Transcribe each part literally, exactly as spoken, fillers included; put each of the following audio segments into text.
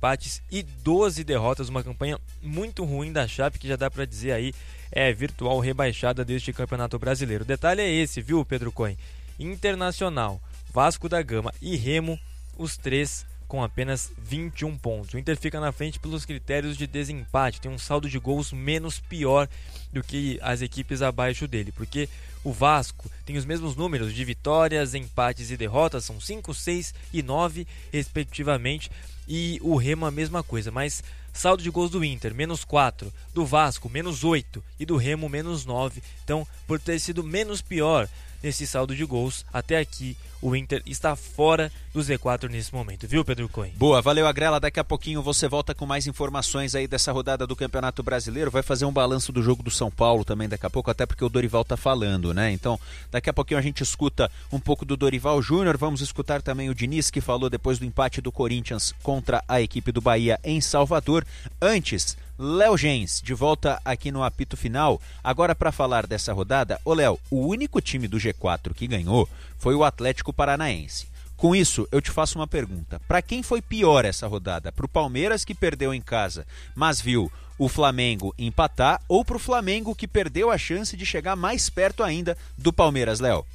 empates e doze derrotas, uma campanha muito ruim da Chape, que já dá para dizer aí é virtual rebaixada deste Campeonato Brasileiro. O detalhe é esse, viu, Pedro Cohen? Internacional, Vasco da Gama e Remo, os três com apenas vinte e um pontos. O Inter fica na frente pelos critérios de desempate, tem um saldo de gols menos pior do que as equipes abaixo dele, porque o Vasco tem os mesmos números de vitórias, empates e derrotas, são cinco, seis e nove respectivamente, e o Remo a mesma coisa, mas saldo de gols do Inter, menos quatro, do Vasco, menos oito e do Remo, menos nove. Então, por ter sido menos pior nesse saldo de gols, até aqui o Inter está fora do Z quatro nesse momento, viu, Pedro Cohen? Boa, valeu, Agrela. Daqui a pouquinho você volta com mais informações aí dessa rodada do Campeonato Brasileiro. Vai fazer um balanço do jogo do São Paulo também daqui a pouco, até porque o Dorival tá falando, né? Então, daqui a pouquinho a gente escuta um pouco do Dorival Júnior. Vamos escutar também o Diniz, que falou depois do empate do Corinthians contra a equipe do Bahia em Salvador. Antes, Léo Gens, de volta aqui no apito final, agora para falar dessa rodada. Ô Léo, o único time do G quatro que ganhou foi o Atlético Paranaense. Com isso, eu te faço uma pergunta. Para quem foi pior essa rodada? Para o Palmeiras, que perdeu em casa, mas viu o Flamengo empatar, ou para o Flamengo, que perdeu a chance de chegar mais perto ainda do Palmeiras, Léo?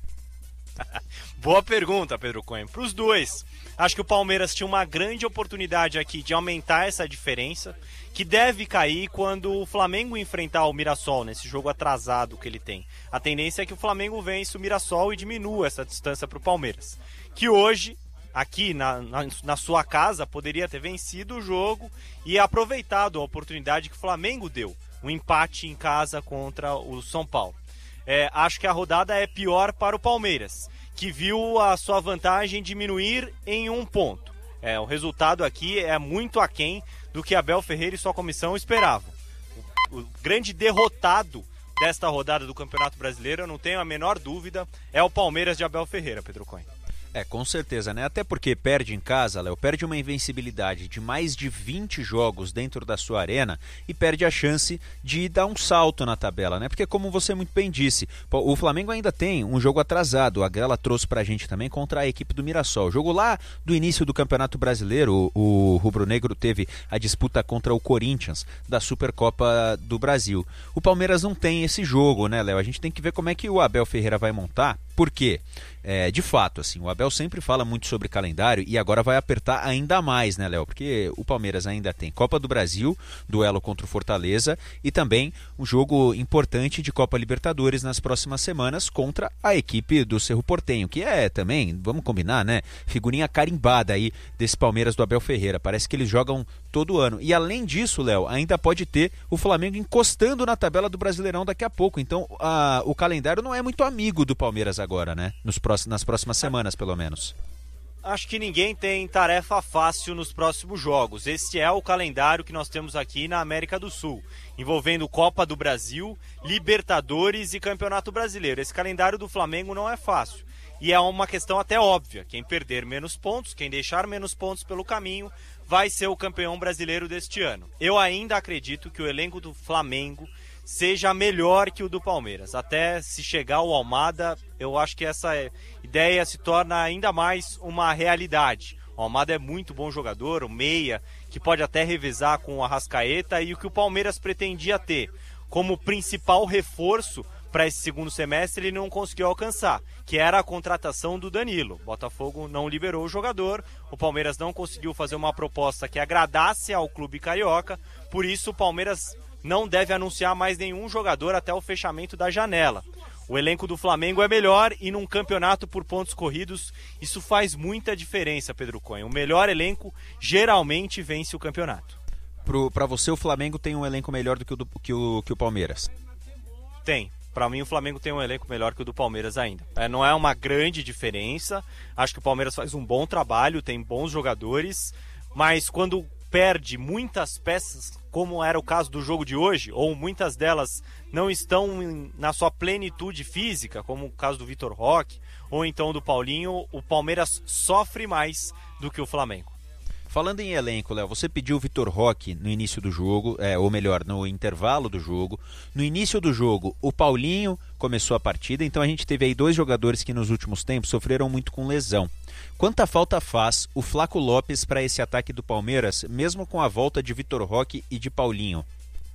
Boa pergunta, Pedro Cohen. Para os dois. Acho que o Palmeiras tinha uma grande oportunidade aqui de aumentar essa diferença, que deve cair quando o Flamengo enfrentar o Mirassol, nesse jogo atrasado que ele tem. A tendência é que o Flamengo vence o Mirassol e diminua essa distância para o Palmeiras, que hoje, aqui na, na, na sua casa, poderia ter vencido o jogo e aproveitado a oportunidade que o Flamengo deu, um empate em casa contra o São Paulo. É, acho que a rodada é pior para o Palmeiras, que viu a sua vantagem diminuir em um ponto. É, o resultado aqui é muito aquém do que Abel Ferreira e sua comissão esperavam. O, o grande derrotado desta rodada do Campeonato Brasileiro, eu não tenho a menor dúvida, é o Palmeiras de Abel Ferreira, Pedro Cohen. É, com certeza, né? Até porque perde em casa, Léo, perde uma invencibilidade de mais de vinte jogos dentro da sua arena e perde a chance de dar um salto na tabela, né? Porque, como você muito bem disse, o Flamengo ainda tem um jogo atrasado, a Grela trouxe pra gente também contra a equipe do Mirassol. O jogo lá do início do Campeonato Brasileiro, o, o Rubro Negro teve a disputa contra o Corinthians da Supercopa do Brasil. O Palmeiras não tem esse jogo, né, Léo? A gente tem que ver como é que o Abel Ferreira vai montar. Por quê? É, de fato, assim, o Abel sempre fala muito sobre calendário e agora vai apertar ainda mais, né, Léo? Porque o Palmeiras ainda tem Copa do Brasil, duelo contra o Fortaleza, e também um jogo importante de Copa Libertadores nas próximas semanas contra a equipe do Cerro Porteño, que é também, vamos combinar, né, figurinha carimbada aí desse Palmeiras do Abel Ferreira. Parece que eles jogam todo ano. E além disso, Léo, ainda pode ter o Flamengo encostando na tabela do Brasileirão daqui a pouco. Então, a, o calendário não é muito amigo do Palmeiras agora, né? Nos próximos, nas próximas semanas, pelo menos. Acho que ninguém tem tarefa fácil nos próximos jogos. Este é o calendário que nós temos aqui na América do Sul, envolvendo Copa do Brasil, Libertadores e Campeonato Brasileiro. Esse calendário do Flamengo não é fácil. E é uma questão até óbvia. Quem perder menos pontos, quem deixar menos pontos pelo caminho, vai ser o campeão brasileiro deste ano. Eu ainda acredito que o elenco do Flamengo seja melhor que o do Palmeiras. Até se chegar ao Almada, eu acho que essa ideia se torna ainda mais uma realidade. O Almada é muito bom jogador, o meia, que pode até revezar com o Arrascaeta, e o que o Palmeiras pretendia ter como principal reforço para esse segundo semestre ele não conseguiu alcançar, que era a contratação do Danilo. O Botafogo não liberou o jogador, o Palmeiras não conseguiu fazer uma proposta que agradasse ao clube carioca, por isso o Palmeiras não deve anunciar mais nenhum jogador até o fechamento da janela. O elenco do Flamengo é melhor e num campeonato por pontos corridos, isso faz muita diferença, Pedro Cohen. O melhor elenco geralmente vence o campeonato. Para você, o Flamengo tem um elenco melhor do que o, do, que o, que o Palmeiras? Tem. Para mim, o Flamengo tem um elenco melhor que o do Palmeiras ainda. É, não é uma grande diferença. Acho que o Palmeiras faz um bom trabalho, tem bons jogadores, mas quando perde muitas peças, como era o caso do jogo de hoje, ou muitas delas não estão em, na sua plenitude física, como o caso do Vitor Roque, ou então do Paulinho, o Palmeiras sofre mais do que o Flamengo. falando em elenco, Léo, você pediu o Vitor Roque no início do jogo, é, ou melhor, no intervalo do jogo. No início do jogo, o Paulinho começou a partida, então a gente teve aí dois jogadores que nos últimos tempos sofreram muito com lesão. Quanta falta faz o Flaco Lopes para esse ataque do Palmeiras, mesmo com a volta de Vitor Roque e de Paulinho?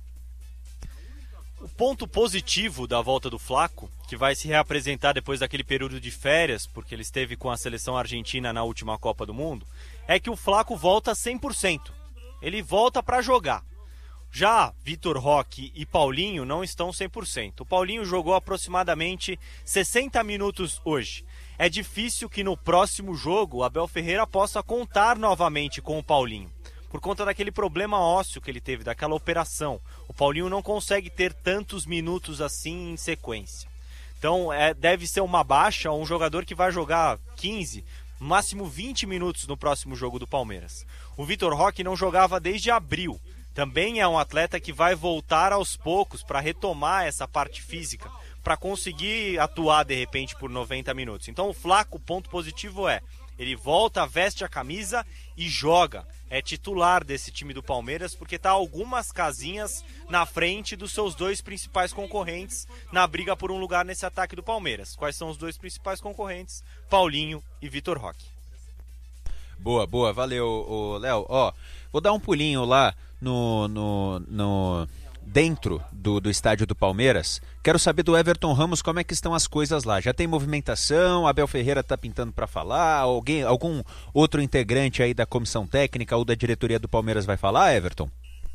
O ponto positivo da volta do Flaco, que vai se reapresentar depois daquele período de férias, porque ele esteve com a seleção argentina na última Copa do Mundo, é que o Flaco volta cem por cento. Ele volta para jogar. Já Vitor Roque e Paulinho não estão cem por cento. O Paulinho jogou aproximadamente sessenta minutos hoje. É difícil que no próximo jogo o Abel Ferreira possa contar novamente com o Paulinho, por conta daquele problema ósseo que ele teve, daquela operação. O Paulinho não consegue ter tantos minutos assim em sequência. Então é, deve ser uma baixa, um jogador que vai jogar quinze, máximo vinte minutos no próximo jogo do Palmeiras. O Vitor Roque não jogava desde abril. Também é um atleta que vai voltar aos poucos para retomar essa parte física, para conseguir atuar de repente por noventa minutos. Então o Flaco, o ponto positivo é, ele volta, veste a camisa e joga. É titular desse time do Palmeiras, porque está algumas casinhas na frente dos seus dois principais concorrentes na briga por um lugar nesse ataque do Palmeiras. Quais são os dois principais concorrentes? Paulinho e Vitor Roque. Boa, boa, valeu, Léo. Ó, vou dar um pulinho lá no, no, no dentro do, do estádio do Palmeiras. Quero saber do Everton Ramos como é que estão as coisas lá. Já tem movimentação? Abel Ferreira está pintando para falar? Alguém, algum outro integrante aí da comissão técnica ou da diretoria do Palmeiras vai falar, Everton?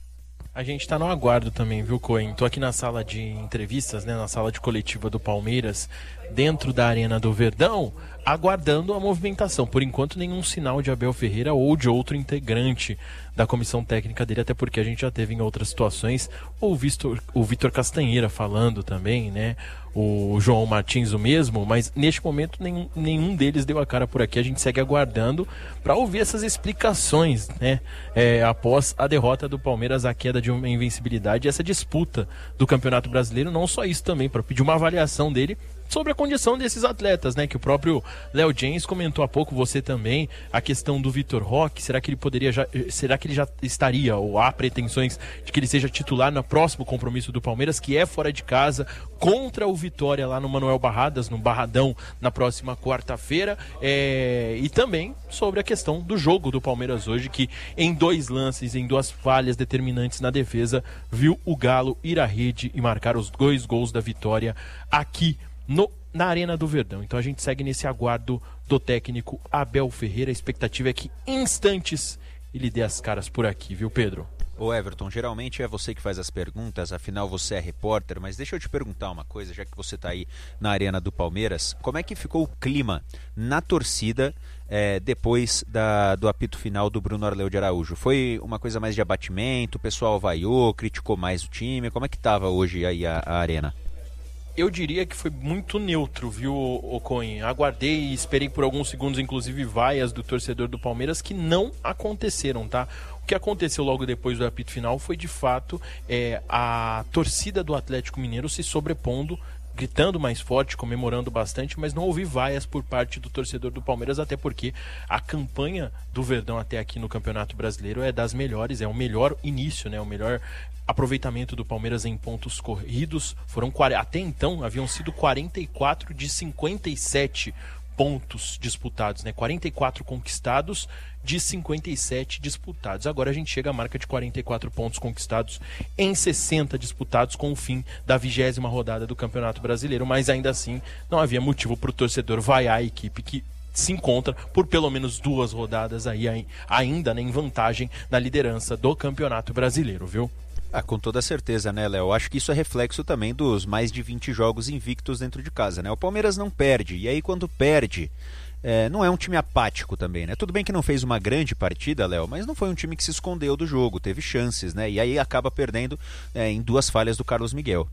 A gente está no aguardo também, viu, Coen? Estou aqui na sala de entrevistas, né, na sala de coletiva do Palmeiras, dentro da Arena do Verdão, aguardando a movimentação. Por enquanto, nenhum sinal de Abel Ferreira ou de outro integrante da comissão técnica dele, até porque a gente já teve em outras situações o Vitor, o Vitor Castanheira falando também, né? O João Martins o mesmo, mas neste momento nenhum, nenhum deles deu a cara por aqui. A gente segue aguardando para ouvir essas explicações, né? É, após a derrota do Palmeiras, a queda de uma invencibilidade e essa disputa do Campeonato Brasileiro. Não só isso também, para pedir uma avaliação dele sobre a condição desses atletas, né? Que o próprio Léo James comentou há pouco, você também, a questão do Vitor Roque. Será que ele poderia já, será que ele já estaria, ou há pretensões de que ele seja titular no próximo compromisso do Palmeiras, que é fora de casa, contra o Vitória lá no Manuel Barradas, no Barradão, na próxima quarta-feira. É... E também sobre a questão do jogo do Palmeiras hoje, que em dois lances, em duas falhas determinantes na defesa, viu o Galo ir à rede e marcar os dois gols da vitória aqui no, na Arena do Verdão. Então a gente segue nesse aguardo do técnico Abel Ferreira. A expectativa é que em instantes ele dê as caras por aqui, viu, Pedro? Ô Everton, geralmente é você que faz as perguntas, afinal você é repórter, mas deixa eu te perguntar uma coisa, já que você está aí na Arena do Palmeiras, como é que ficou o clima na torcida é, depois da, do apito final do Bruno Arleu de Araújo? Foi uma coisa mais de abatimento, o pessoal vaiou, criticou mais o time, como é que estava hoje aí a, a Arena? Eu diria que foi muito neutro, viu, Ocoin? Aguardei e esperei por alguns segundos, inclusive vaias do torcedor do Palmeiras, que não aconteceram, tá? O que aconteceu logo depois do apito final foi, de fato, é, a torcida do Atlético Mineiro se sobrepondo, gritando mais forte, comemorando bastante, mas não houve vaias por parte do torcedor do Palmeiras, até porque a campanha do Verdão até aqui no Campeonato Brasileiro é das melhores, é o melhor início, né? O melhor aproveitamento do Palmeiras em pontos corridos. Foram até então haviam sido quarenta e quatro de cinquenta e sete pontos disputados, né? quarenta e quatro conquistados de cinquenta e sete disputados. Agora a gente chega à marca de quarenta e quatro pontos conquistados em sessenta disputados, com o fim da vigésima rodada do Campeonato Brasileiro, mas ainda assim não havia motivo para o torcedor vaiar a equipe que se encontra por pelo menos duas rodadas aí ainda, né, em vantagem na liderança do Campeonato Brasileiro, viu? Ah, com toda certeza, né, Léo? Acho que isso é reflexo também dos mais de vinte jogos invictos dentro de casa, né? O Palmeiras não perde, e aí quando perde, é, não é um time apático também, né? Tudo bem que não fez uma grande partida, Léo, mas não foi um time que se escondeu do jogo, teve chances, né? E aí acaba perdendo é, em duas falhas do Carlos Miguel.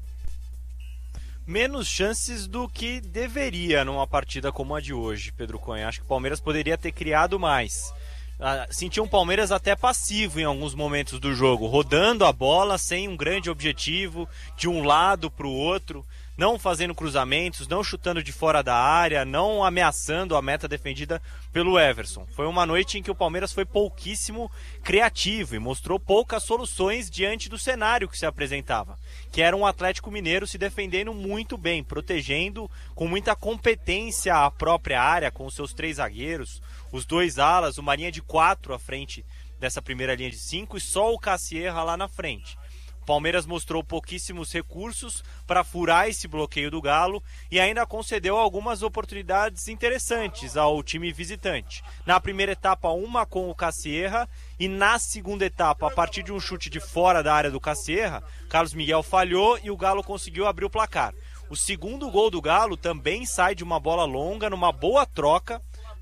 Menos chances do que deveria numa partida como a de hoje, Pedro Cunha. Acho que o Palmeiras poderia ter criado mais. Senti um Palmeiras até passivo em alguns momentos do jogo, rodando a bola sem um grande objetivo, de um lado para o outro. não fazendo cruzamentos, não chutando de fora da área, não ameaçando a meta defendida pelo Everson. Foi uma noite em que o Palmeiras foi pouquíssimo criativo e mostrou poucas soluções diante do cenário que se apresentava, que era um Atlético Mineiro se defendendo muito bem, protegendo com muita competência a própria área, com os seus três zagueiros, os dois alas, uma linha de quatro à frente dessa primeira linha de cinco e só o Cassierra lá na frente. O Palmeiras mostrou pouquíssimos recursos para furar esse bloqueio do Galo e ainda concedeu algumas oportunidades interessantes ao time visitante. Na primeira etapa, uma com o Cassierra, e na segunda etapa, a partir de um chute de fora da área do Cassierra, Carlos Miguel falhou e o Galo conseguiu abrir o placar. O segundo gol do Galo também sai de uma bola longa, numa boa troca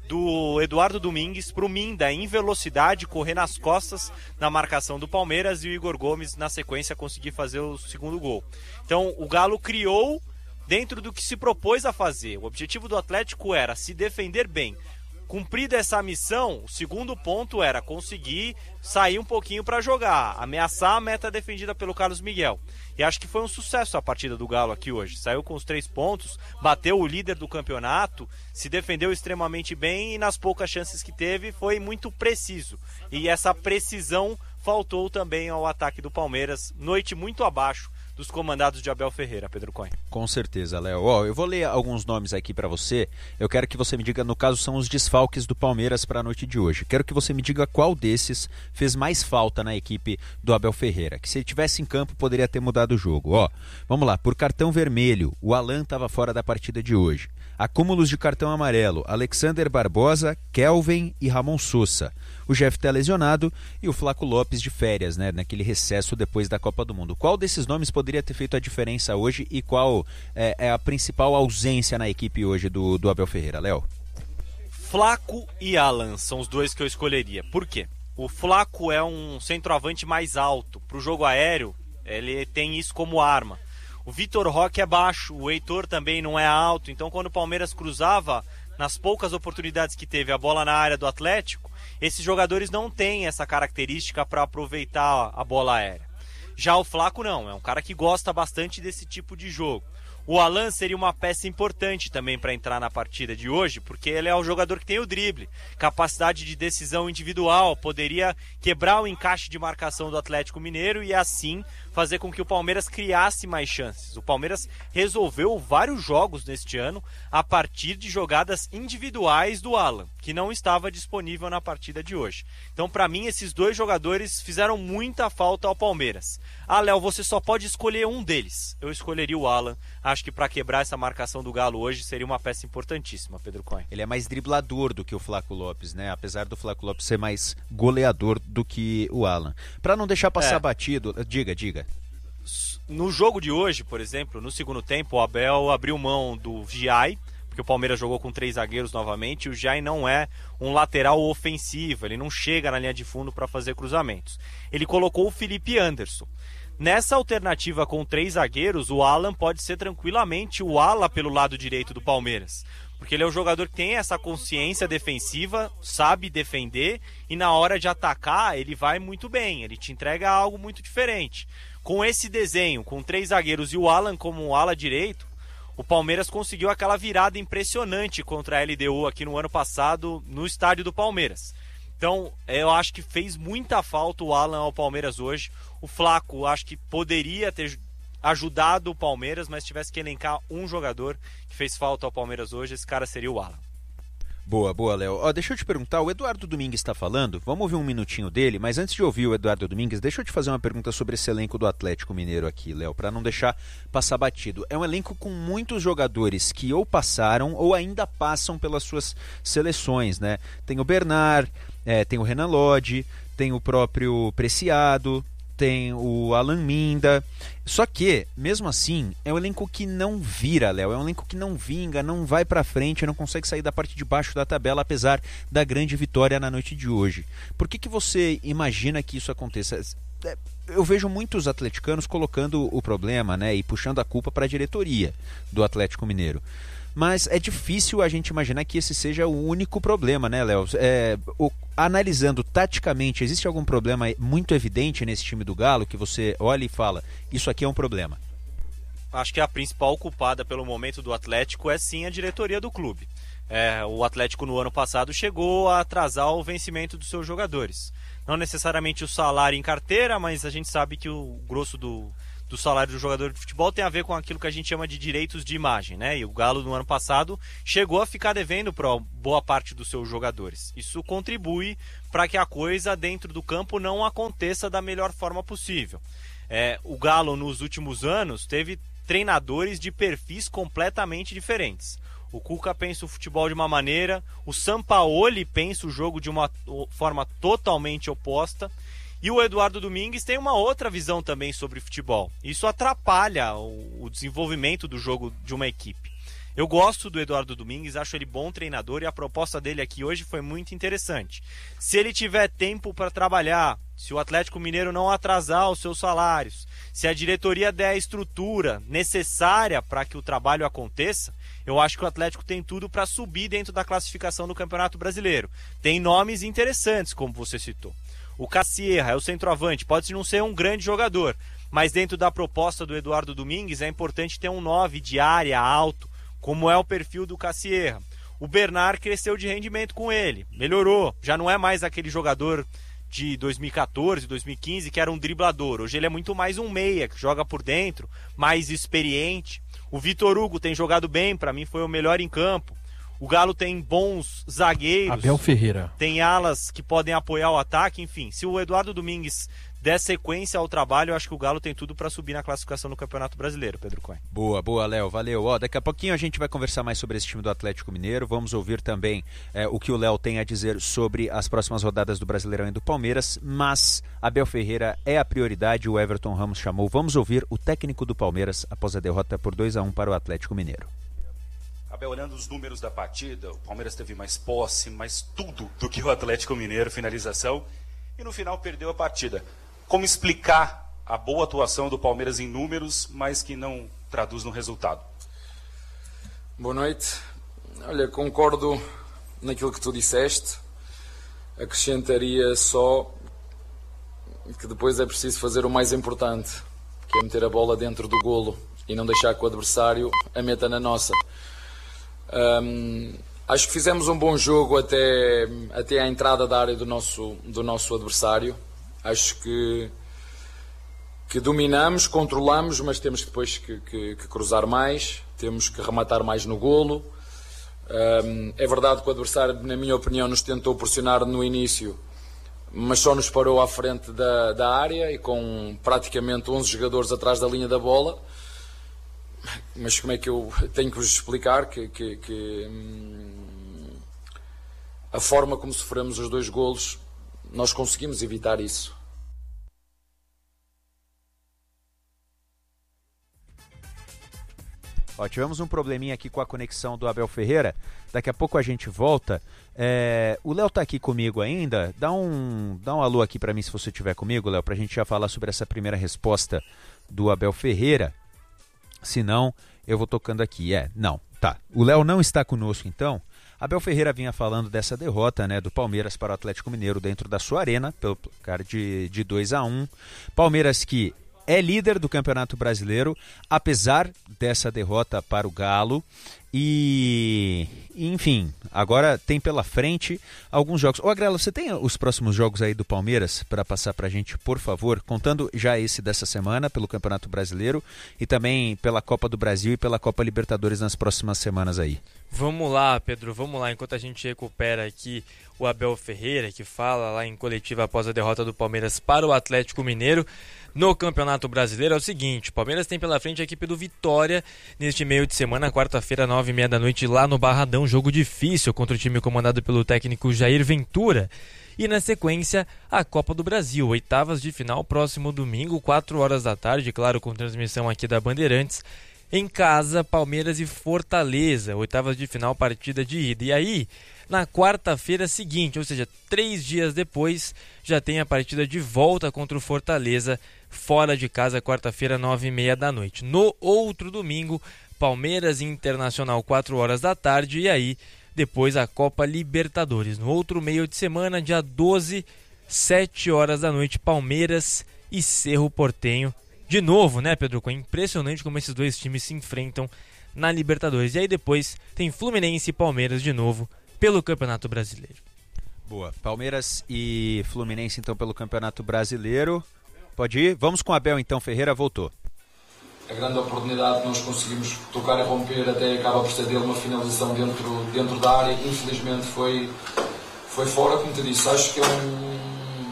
do Eduardo Domingues para o Minda em velocidade, correr nas costas na marcação do Palmeiras, e o Igor Gomes na sequência conseguir fazer o segundo gol. Então o Galo criou dentro do que se propôs a fazer. O objetivo do Atlético era se defender bem. Cumprida essa missão, o segundo ponto era conseguir sair um pouquinho para jogar, ameaçar a meta defendida pelo Carlos Miguel. E acho que foi um sucesso a partida do Galo aqui hoje. Saiu com os três pontos, bateu o líder do campeonato, se defendeu extremamente bem e nas poucas chances que teve foi muito preciso. E essa precisão faltou também ao ataque do Palmeiras. Noite muito abaixo dos comandados de Abel Ferreira, Pedro Cohen. Com certeza, Léo. Ó, eu vou ler alguns nomes aqui para você. Eu quero que você me diga, no caso, são os desfalques do Palmeiras para a noite de hoje. Quero que você me diga qual desses fez mais falta na equipe do Abel Ferreira. Que se ele tivesse em campo, poderia ter mudado o jogo. Ó, vamos lá. Por cartão vermelho, o Alan estava fora da partida de hoje. Acúmulos de cartão amarelo, Alexander Barbosa, Kelvin e Ramon Sousa. O Jeff está lesionado e o Flaco Lopes de férias, né, naquele recesso depois da Copa do Mundo. Qual desses nomes poderia ter feito a diferença hoje e qual é, é a principal ausência na equipe hoje do, do Abel Ferreira, Léo? Flaco e Alan são os dois que eu escolheria. Por quê? O Flaco é um centroavante mais alto. Para o jogo aéreo, ele tem isso como arma. O Vitor Roque é baixo, o Heitor também não é alto. Então, quando o Palmeiras cruzava, nas poucas oportunidades que teve a bola na área do Atlético, esses jogadores não têm essa característica para aproveitar a bola aérea. Já o Flaco não, é um cara que gosta bastante desse tipo de jogo. O Alan seria uma peça importante também para entrar na partida de hoje, porque ele é o jogador que tem o drible, capacidade de decisão individual, poderia quebrar o encaixe de marcação do Atlético Mineiro e assim fazer com que o Palmeiras criasse mais chances. O Palmeiras resolveu vários jogos neste ano a partir de jogadas individuais do Alan, que não estava disponível na partida de hoje. Então, para mim, esses dois jogadores fizeram muita falta ao Palmeiras. Ah, Léo, você só pode escolher um deles. Eu escolheria o Alan. Acho que para quebrar essa marcação do Galo hoje seria uma peça importantíssima, Pedro Cohen. Ele é mais driblador do que o Flaco Lopes, né? Apesar do Flaco Lopes ser mais goleador do que o Alan. Para não deixar passar é. batido, diga, diga. No jogo de hoje, por exemplo, no segundo tempo, o Abel abriu mão do Giai, porque o Palmeiras jogou com três zagueiros novamente, e o Giai não é um lateral ofensivo, ele não chega na linha de fundo para fazer cruzamentos. Ele colocou o Felipe Anderson. Nessa alternativa com três zagueiros, o Alan pode ser tranquilamente o ala pelo lado direito do Palmeiras, porque ele é um jogador que tem essa consciência defensiva, sabe defender e na hora de atacar ele vai muito bem, ele te entrega algo muito diferente. Com esse desenho, com três zagueiros e o Alan como ala direito, o Palmeiras conseguiu aquela virada impressionante contra a L D U aqui no ano passado no estádio do Palmeiras. Então, eu acho que fez muita falta o Alan ao Palmeiras hoje. O Flaco, acho que poderia ter ajudado o Palmeiras, mas se tivesse que elencar um jogador que fez falta ao Palmeiras hoje, esse cara seria o Alan. Boa, boa, Léo. Ó, deixa eu te perguntar, o Eduardo Domingues está falando, vamos ouvir um minutinho dele, mas antes de ouvir o Eduardo Domingues, deixa eu te fazer uma pergunta sobre esse elenco do Atlético Mineiro aqui, Léo, para não deixar passar batido. É um elenco com muitos jogadores que ou passaram ou ainda passam pelas suas seleções, né? Tem o Bernard, é, tem o Renan Lodge, tem o próprio Preciado, tem o Alan Minda. Só que, mesmo assim, é um elenco que não vira, Léo. É um elenco que não vinga, não vai pra frente, não consegue sair da parte de baixo da tabela, apesar da grande vitória na noite de hoje. Por que que você imagina que isso aconteça? Eu vejo muitos atleticanos colocando o problema, né, e puxando a culpa para a diretoria do Atlético Mineiro. Mas é difícil a gente imaginar que esse seja o único problema, né, Léo? É, o, analisando taticamente, existe algum problema muito evidente nesse time do Galo que você olha e fala, isso aqui é um problema? acho que a principal culpada pelo momento do Atlético é sim a diretoria do clube. É, o Atlético no ano passado chegou a atrasar o vencimento dos seus jogadores. Não necessariamente o salário em carteira, mas a gente sabe que o grosso do, do salário do jogador de futebol tem a ver com aquilo que a gente chama de direitos de imagem, né? E o Galo no ano passado chegou a ficar devendo para boa parte dos seus jogadores. Isso contribui para que a coisa dentro do campo não aconteça da melhor forma possível. É, o Galo nos últimos anos teve treinadores de perfis completamente diferentes. O Cuca pensa o futebol de uma maneira, o Sampaoli pensa o jogo de uma forma totalmente oposta, e o Eduardo Domingues tem uma outra visão também sobre futebol. Isso atrapalha o, o desenvolvimento do jogo de uma equipe. Eu gosto do Eduardo Domingues, acho ele bom treinador, e a proposta dele aqui hoje foi muito interessante. Se ele tiver tempo para trabalhar, se o Atlético Mineiro não atrasar os seus salários, se a diretoria der a estrutura necessária para que o trabalho aconteça, eu acho que o Atlético tem tudo para subir dentro da classificação do Campeonato Brasileiro. Tem nomes interessantes, como você citou. O Cassierra é o centroavante, pode não ser um grande jogador, mas dentro da proposta do Eduardo Domingues é importante ter um nove de área alto, como é o perfil do Cassierra. O Bernard cresceu de rendimento com ele, melhorou, já não é mais aquele jogador de dois mil e catorze, dois mil e quinze que era um driblador. Hoje ele é muito mais um meia, que joga por dentro, mais experiente. O Vitor Hugo tem jogado bem, para mim foi o melhor em campo. O Galo tem bons zagueiros. Abel Ferreira. Tem alas que podem apoiar o ataque, enfim. Se o Eduardo Domingues der sequência ao trabalho, eu acho que o Galo tem tudo para subir na classificação do Campeonato Brasileiro, Pedro Cohen. Boa, boa, Léo, valeu. Ó, daqui a pouquinho a gente vai conversar mais sobre esse time do Atlético Mineiro, vamos ouvir também é, o que o Léo tem a dizer sobre as próximas rodadas do Brasileirão e do Palmeiras, mas Abel Ferreira é a prioridade, o Everton Ramos chamou. Vamos ouvir o técnico do Palmeiras após a derrota por dois a um para o Atlético Mineiro. Abel, olhando os números da partida, o Palmeiras teve mais posse, mais tudo do que o Atlético Mineiro, finalização, e no final perdeu a partida. Como explicar a boa atuação do Palmeiras em números, mas que não traduz no resultado? Boa noite. Olha, concordo naquilo que tu disseste. Acrescentaria só que depois é preciso fazer o mais importante, que é meter a bola dentro do golo e não deixar que o adversário a meta na nossa. Hum, acho que fizemos um bom jogo até, até à entrada da área do nosso, do nosso adversário. Acho que, que dominamos, controlamos, mas temos depois que, que, que cruzar mais, temos que rematar mais no golo. Um, é verdade que o adversário, na minha opinião, nos tentou pressionar no início, mas só nos parou à frente da, da área e com praticamente onze jogadores atrás da linha da bola. Mas como é que eu tenho que vos explicar que, que, que hum, a forma como sofremos os dois golos, nós conseguimos evitar isso. Ó, tivemos um probleminha aqui com a conexão do Abel Ferreira. Daqui a pouco a gente volta. É, o Léo tá aqui comigo ainda. Dá um, dá um alô aqui para mim se você estiver comigo, Léo, pra gente já falar sobre essa primeira resposta do Abel Ferreira. Se não, eu vou tocando aqui. É, não, tá. O Léo não está conosco, então. Abel Ferreira vinha falando dessa derrota, né, do Palmeiras para o Atlético Mineiro dentro da sua arena, pelo placar de, de dois a um. Palmeiras que é líder do Campeonato Brasileiro, apesar dessa derrota para o Galo. E, enfim, agora tem pela frente alguns jogos. Ô Agrelo, você tem os próximos jogos aí do Palmeiras para passar pra gente, por favor? Contando já esse dessa semana pelo Campeonato Brasileiro e também pela Copa do Brasil e pela Copa Libertadores nas próximas semanas aí. Vamos lá, Pedro, vamos lá. Enquanto a gente recupera aqui o Abel Ferreira, que fala lá em coletiva após a derrota do Palmeiras para o Atlético Mineiro no Campeonato Brasileiro, é o seguinte: o Palmeiras tem pela frente a equipe do Vitória neste meio de semana, quarta-feira, nove e meia da noite, lá no Barradão. Jogo difícil contra o time comandado pelo técnico Jair Ventura. E na sequência, a Copa do Brasil, oitavas de final, próximo domingo, quatro horas da tarde, claro, com transmissão aqui da Bandeirantes. Em casa, Palmeiras e Fortaleza, oitavas de final, partida de ida. E aí, na quarta-feira seguinte, ou seja, três dias depois, já tem a partida de volta contra o Fortaleza, fora de casa, quarta-feira, nove e meia da noite. No outro domingo, Palmeiras e Internacional, quatro horas da tarde. E aí, depois a Copa Libertadores. No outro meio de semana, dia doze, sete horas da noite, Palmeiras e Cerro Porteño. de novo, né, Pedro Coelho? Impressionante como esses dois times se enfrentam na Libertadores. E aí depois tem Fluminense e Palmeiras de novo pelo Campeonato Brasileiro. Boa. Palmeiras e Fluminense então pelo Campeonato Brasileiro. Pode ir? Vamos com Abel então. Ferreira voltou. A grande oportunidade que nós conseguimos tocar e romper até acaba por ser dele uma finalização dentro, dentro da área. Infelizmente foi, foi fora, como te disse. Acho que é um...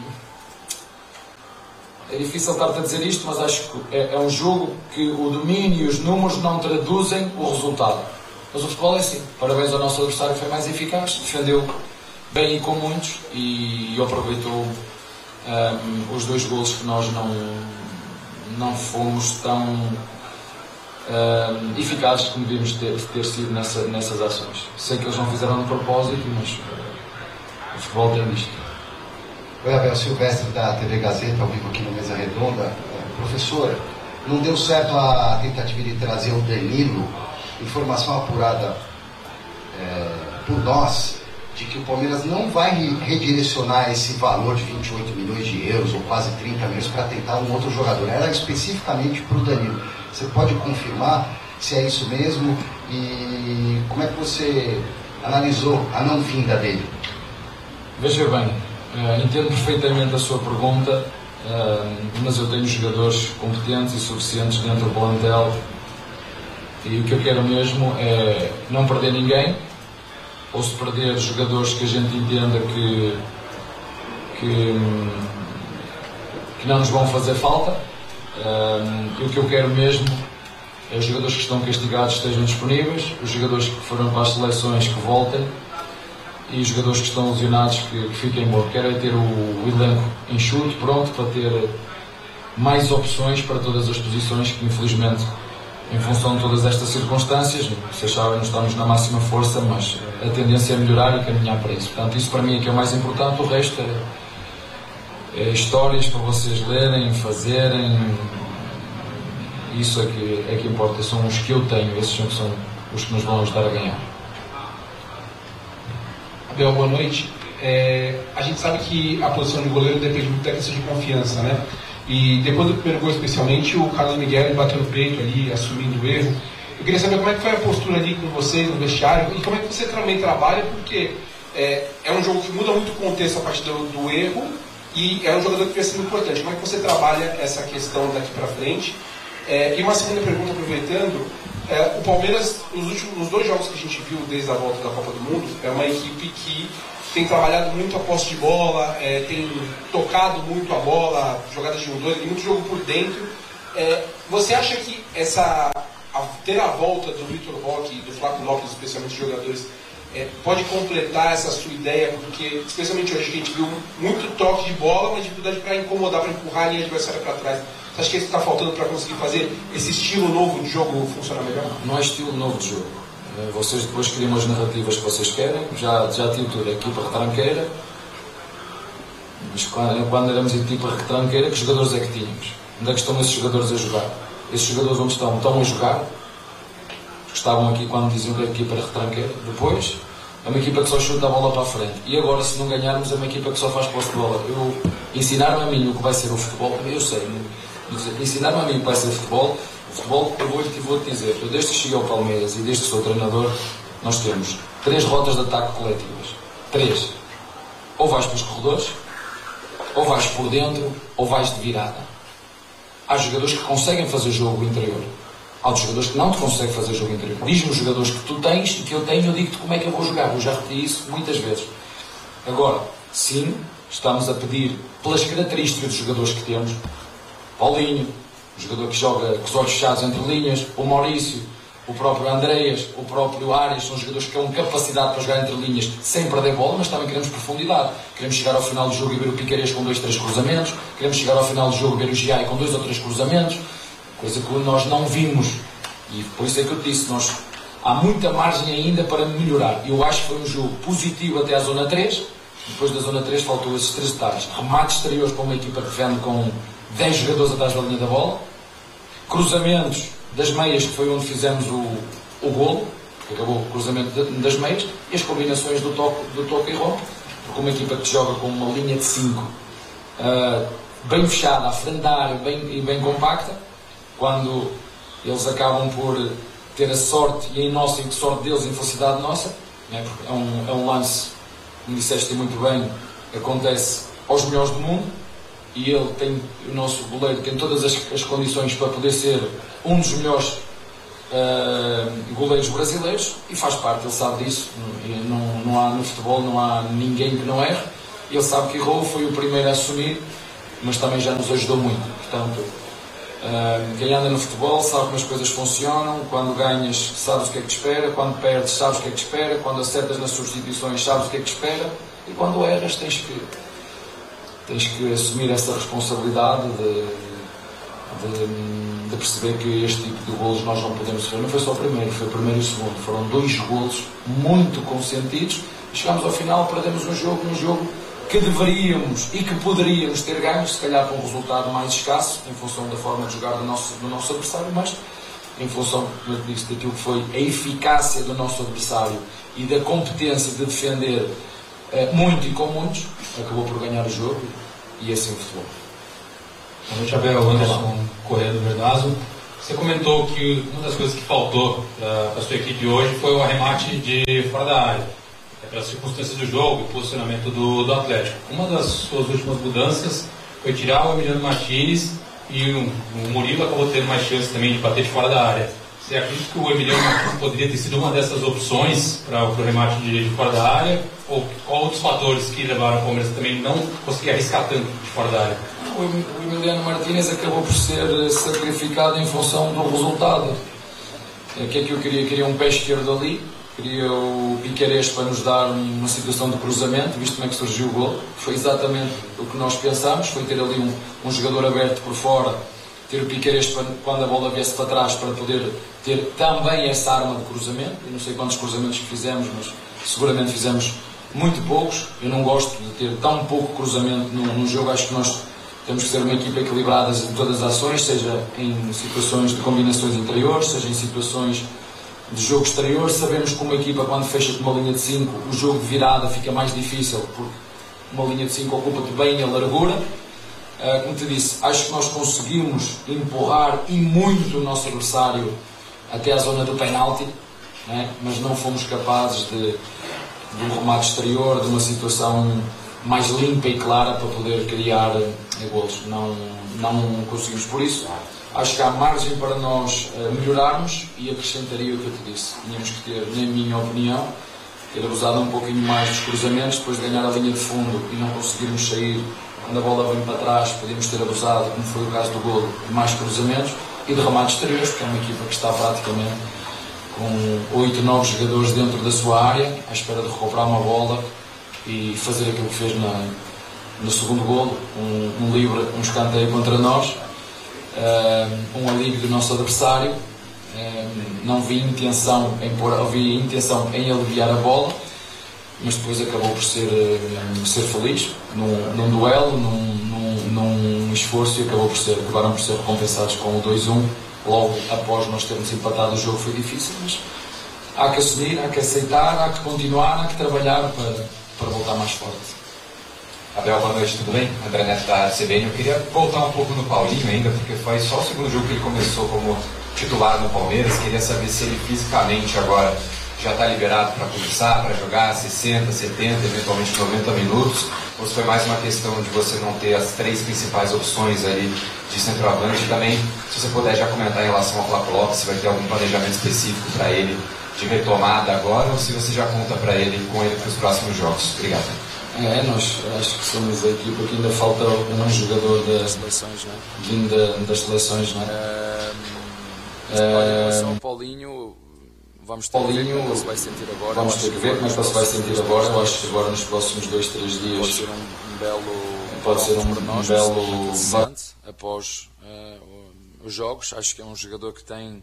É difícil estar-te a dizer isto, mas acho que é, é um jogo que o domínio e os números não traduzem o resultado. Mas o futebol é assim. Parabéns ao nosso adversário que foi mais eficaz, defendeu bem e com muitos e aproveitou um, os dois golos que nós não, não fomos tão um, eficazes como devíamos ter, ter sido nessa, nessas ações. Sei que eles não fizeram de propósito, mas uh, o futebol tem disto. Oi, Abel, Silvestre da T V Gazeta, ao vivo aqui no Mesa Redonda. Professor, não deu certo a tentativa de trazer o Danilo, informação apurada é, por nós, de que o Palmeiras não vai redirecionar esse valor de vinte e oito milhões de euros, ou quase trinta milhões, para tentar um outro jogador. Era especificamente para o Danilo. Você pode confirmar se é isso mesmo e como é que você analisou a não vinda dele? Veja bem, Uh, entendo perfeitamente a sua pergunta, uh, mas eu tenho jogadores competentes e suficientes dentro do plantel e o que eu quero mesmo é não perder ninguém, ou se perder jogadores que a gente entenda que, que, que não nos vão fazer falta. Uh, e o que eu quero mesmo é os jogadores que estão castigados estejam disponíveis, os jogadores que foram para as seleções que voltem e os jogadores que estão lesionados que, que fiquem bom. Quero é ter o, o elenco enxuto, pronto, para ter mais opções para todas as posições que infelizmente, em função de todas estas circunstâncias, vocês sabem, não estamos na máxima força, mas a tendência é melhorar e caminhar para isso. Portanto, isso para mim é que é o mais importante, o resto é, é histórias para vocês lerem, fazerem, isso é que, é que importa, são os que eu tenho, esses são, são os que nos vão ajudar a ganhar. Abel, boa noite. É, a gente sabe que a posição de goleiro depende muito da questão de confiança, né? E depois do primeiro gol, especialmente, o Carlos Miguel bateu no peito ali, assumindo o erro. Eu queria saber como é que foi a postura ali com vocês no vestiário e como é que você também trabalha, porque é, é um jogo que muda muito o contexto a partir do, do erro e é um jogador que vai ser muito importante. Como é que você trabalha essa questão daqui para frente? É, e uma segunda pergunta, aproveitando, é, o Palmeiras, nos últimos nos dois jogos que a gente viu desde a volta da Copa do Mundo, é uma equipe que tem trabalhado muito a posse de bola, é, tem tocado muito a bola, jogadas de um dois, tem muito jogo por dentro. É, você acha que essa, a, ter a volta do Vitor Roque e do Flávio Lopes, especialmente os jogadores, é, pode completar essa sua ideia? Porque, especialmente hoje, a gente viu muito toque de bola, mas dificuldade para incomodar, para empurrar a linha adversária para trás. Você acha que isso está faltando para conseguir fazer esse estilo novo de jogo funcionar melhor? Não é estilo novo de jogo. Vocês depois criam as narrativas que vocês querem. Já, já tive tudo, a equipa retranqueira. Mas quando, quando éramos equipa retranqueira, que jogadores é que tínhamos? Onde é que estão esses jogadores a jogar? Esses jogadores onde estão? Estão a jogar? Estavam aqui quando diziam que a equipa era retranqueira. Depois, é uma equipa que só chuta a bola para a frente. E agora, se não ganharmos, é uma equipa que só faz posse de bola. Eu, ensinaram a mim o que vai ser o futebol. Eu sei. Ensinaram a mim o que vai ser o futebol. O futebol, eu vou-te vou dizer, eu desde que cheguei ao Palmeiras e desde que sou treinador, nós temos três rotas de ataque coletivas. Três. Ou vais para os corredores, ou vais por dentro, ou vais de virada. Há jogadores que conseguem fazer jogo interior. Há outros jogadores que não te conseguem fazer jogo interior. Diz-me os jogadores que tu tens e que eu tenho, eu digo-te como é que eu vou jogar. Eu já repeti isso muitas vezes. Agora, sim, estamos a pedir, pelas características dos jogadores que temos, Paulinho, o jogador que joga com os olhos fechados entre linhas, o Maurício, o próprio Andreas, o próprio Arias, são jogadores que têm capacidade para jogar entre linhas sem perder bola, mas também queremos profundidade. Queremos chegar ao final do jogo e ver o Piqueires com dois, três cruzamentos, queremos chegar ao final do jogo e ver o Giai com dois ou três cruzamentos, coisa que nós não vimos. E por isso é que eu disse, nós, há muita margem ainda para melhorar. Eu acho que foi um jogo positivo até à zona três, depois da zona três faltou esses três detalhes. Remates exteriores para uma equipa que defende com dez jogadores atrás da linha da bola, cruzamentos das meias, que foi onde fizemos o, o golo, que acabou o cruzamento de, das meias, e as combinações do toque, do toque e rompe, porque uma equipa que joga com uma linha de cinco uh, bem fechada, à frente da área, bem, e bem compacta, quando eles acabam por ter a sorte, e em nossa, em sorte deles, em felicidade nossa, né? Porque é um, é um lance, como disseste muito bem, acontece aos melhores do mundo, e ele tem, o nosso goleiro tem todas as, as condições para poder ser um dos melhores uh, goleiros brasileiros, e faz parte, ele sabe disso. Não, não há no futebol, não há ninguém que não erre, ele sabe que errou, foi o primeiro a assumir, mas também já nos ajudou muito. Portanto, uh, quem anda no futebol sabe como as coisas funcionam. Quando ganhas, sabes o que é que te espera; quando perdes, sabes o que é que te espera; quando acertas nas substituições, sabes o que é que te espera; e quando erras, tens que tens que assumir essa responsabilidade de, de, de perceber que este tipo de golos nós não podemos sofrer. Não foi só o primeiro, foi o primeiro e o segundo. Foram dois golos muito consentidos. Chegámos ao final, perdemos um jogo, um jogo que deveríamos e que poderíamos ter ganho, se calhar com um resultado mais escasso, em função da forma de jogar do nosso, do nosso adversário, mas em função, como eu disse, daquilo que foi a eficácia do nosso adversário e da competência de defender uh, muito e com muitos, acabou por ganhar o jogo, e assim o futebol. Boa noite, Abel. Anderson Correia do Verdazo. Você comentou que uma das coisas que faltou para a sua equipe hoje foi o arremate de fora da área, pelas circunstâncias do jogo e posicionamento do, do Atlético. Uma das suas últimas mudanças foi tirar o Emiliano Martínez, e o, o Murilo acabou tendo mais chance também de bater de fora da área. Você acredita que o Emiliano Martínez poderia ter sido uma dessas opções para o remate de, de fora da área? Ou qual outros fatores que levaram o Palmeiras também não conseguir arriscar tanto de fora da área? O, o Emiliano Martínez acabou por ser sacrificado em função do resultado. O que é que eu queria? Queria um pé esquerdo ali. Queria o Piquerez para nos dar uma situação de cruzamento, visto como é que surgiu o gol. Foi exatamente o que nós pensámos, foi ter ali um, um jogador aberto por fora, ter o Piquerez para, quando a bola viesse para trás, para poder ter também essa arma de cruzamento. Eu não sei quantos cruzamentos que fizemos, mas seguramente fizemos muito poucos. Eu não gosto de ter tão pouco cruzamento no, no jogo. Acho que nós temos que ser uma equipa equilibrada em todas as ações, seja em situações de combinações interiores, seja em situações de jogo exterior. Sabemos que uma equipa, quando fecha com uma linha de cinco, o jogo de virada fica mais difícil, porque uma linha de cinco ocupa-te bem a largura. Uh, como te disse, acho que nós conseguimos empurrar e muito o nosso adversário até à zona do penalti, né? Mas não fomos capazes de, de um remate exterior, de uma situação mais limpa e clara para poder criar uh, golos. Não, não conseguimos. Por isso, acho que há margem para nós uh, melhorarmos, e acrescentaria o que eu te disse. Tínhamos que ter, na minha opinião, ter abusado um pouquinho mais dos cruzamentos, depois de ganhar a linha de fundo e não conseguirmos sair quando a bola vem para trás. Podíamos ter abusado, como foi o caso do golo, de mais cruzamentos e de remates exteriores, porque é uma equipa que está praticamente com oito, nove jogadores dentro da sua área, à espera de recuperar uma bola e fazer aquilo que fez na, no segundo golo, um, um livre, um escanteio contra nós. Um alívio do nosso adversário. Não vi intenção em pôr, vi intenção em aliviar a bola, mas depois acabou por ser, ser feliz num, num duelo, num, num, num esforço, e acabou por ser, acabaram por ser recompensados com o dois a um. Logo após nós termos empatado, o jogo foi difícil, mas há que assumir, há que aceitar, há que continuar, há que trabalhar para, para voltar mais forte. Abel, boa noite, tudo bem? André Neto da C B N. Eu queria voltar um pouco no Paulinho ainda, porque foi só o segundo jogo que ele começou como titular no Palmeiras. Queria saber se ele fisicamente agora já está liberado para começar, para jogar sessenta, setenta, eventualmente noventa minutos, ou se foi mais uma questão de você não ter as três principais opções ali de centroavante. Também, se você puder já comentar em relação ao Flávio Lopes, se vai ter algum planejamento específico para ele de retomada agora, ou se você já conta para ele com ele para os próximos jogos. Obrigado. É, nós acho que somos a equipa que ainda falta um jogador das seleções, não é? Vindo das seleções, não é? Um, é um, Paulinho, vamos ter Paulinho, que ver como se vai sentir agora. Vamos ter que ver como é que se vai sentir agora. Eu acho que agora nos próximos dois, três dias pode ser um, um belo, pode ser um, nós, um belo interessante após uh, os jogos. Acho que é um jogador que tem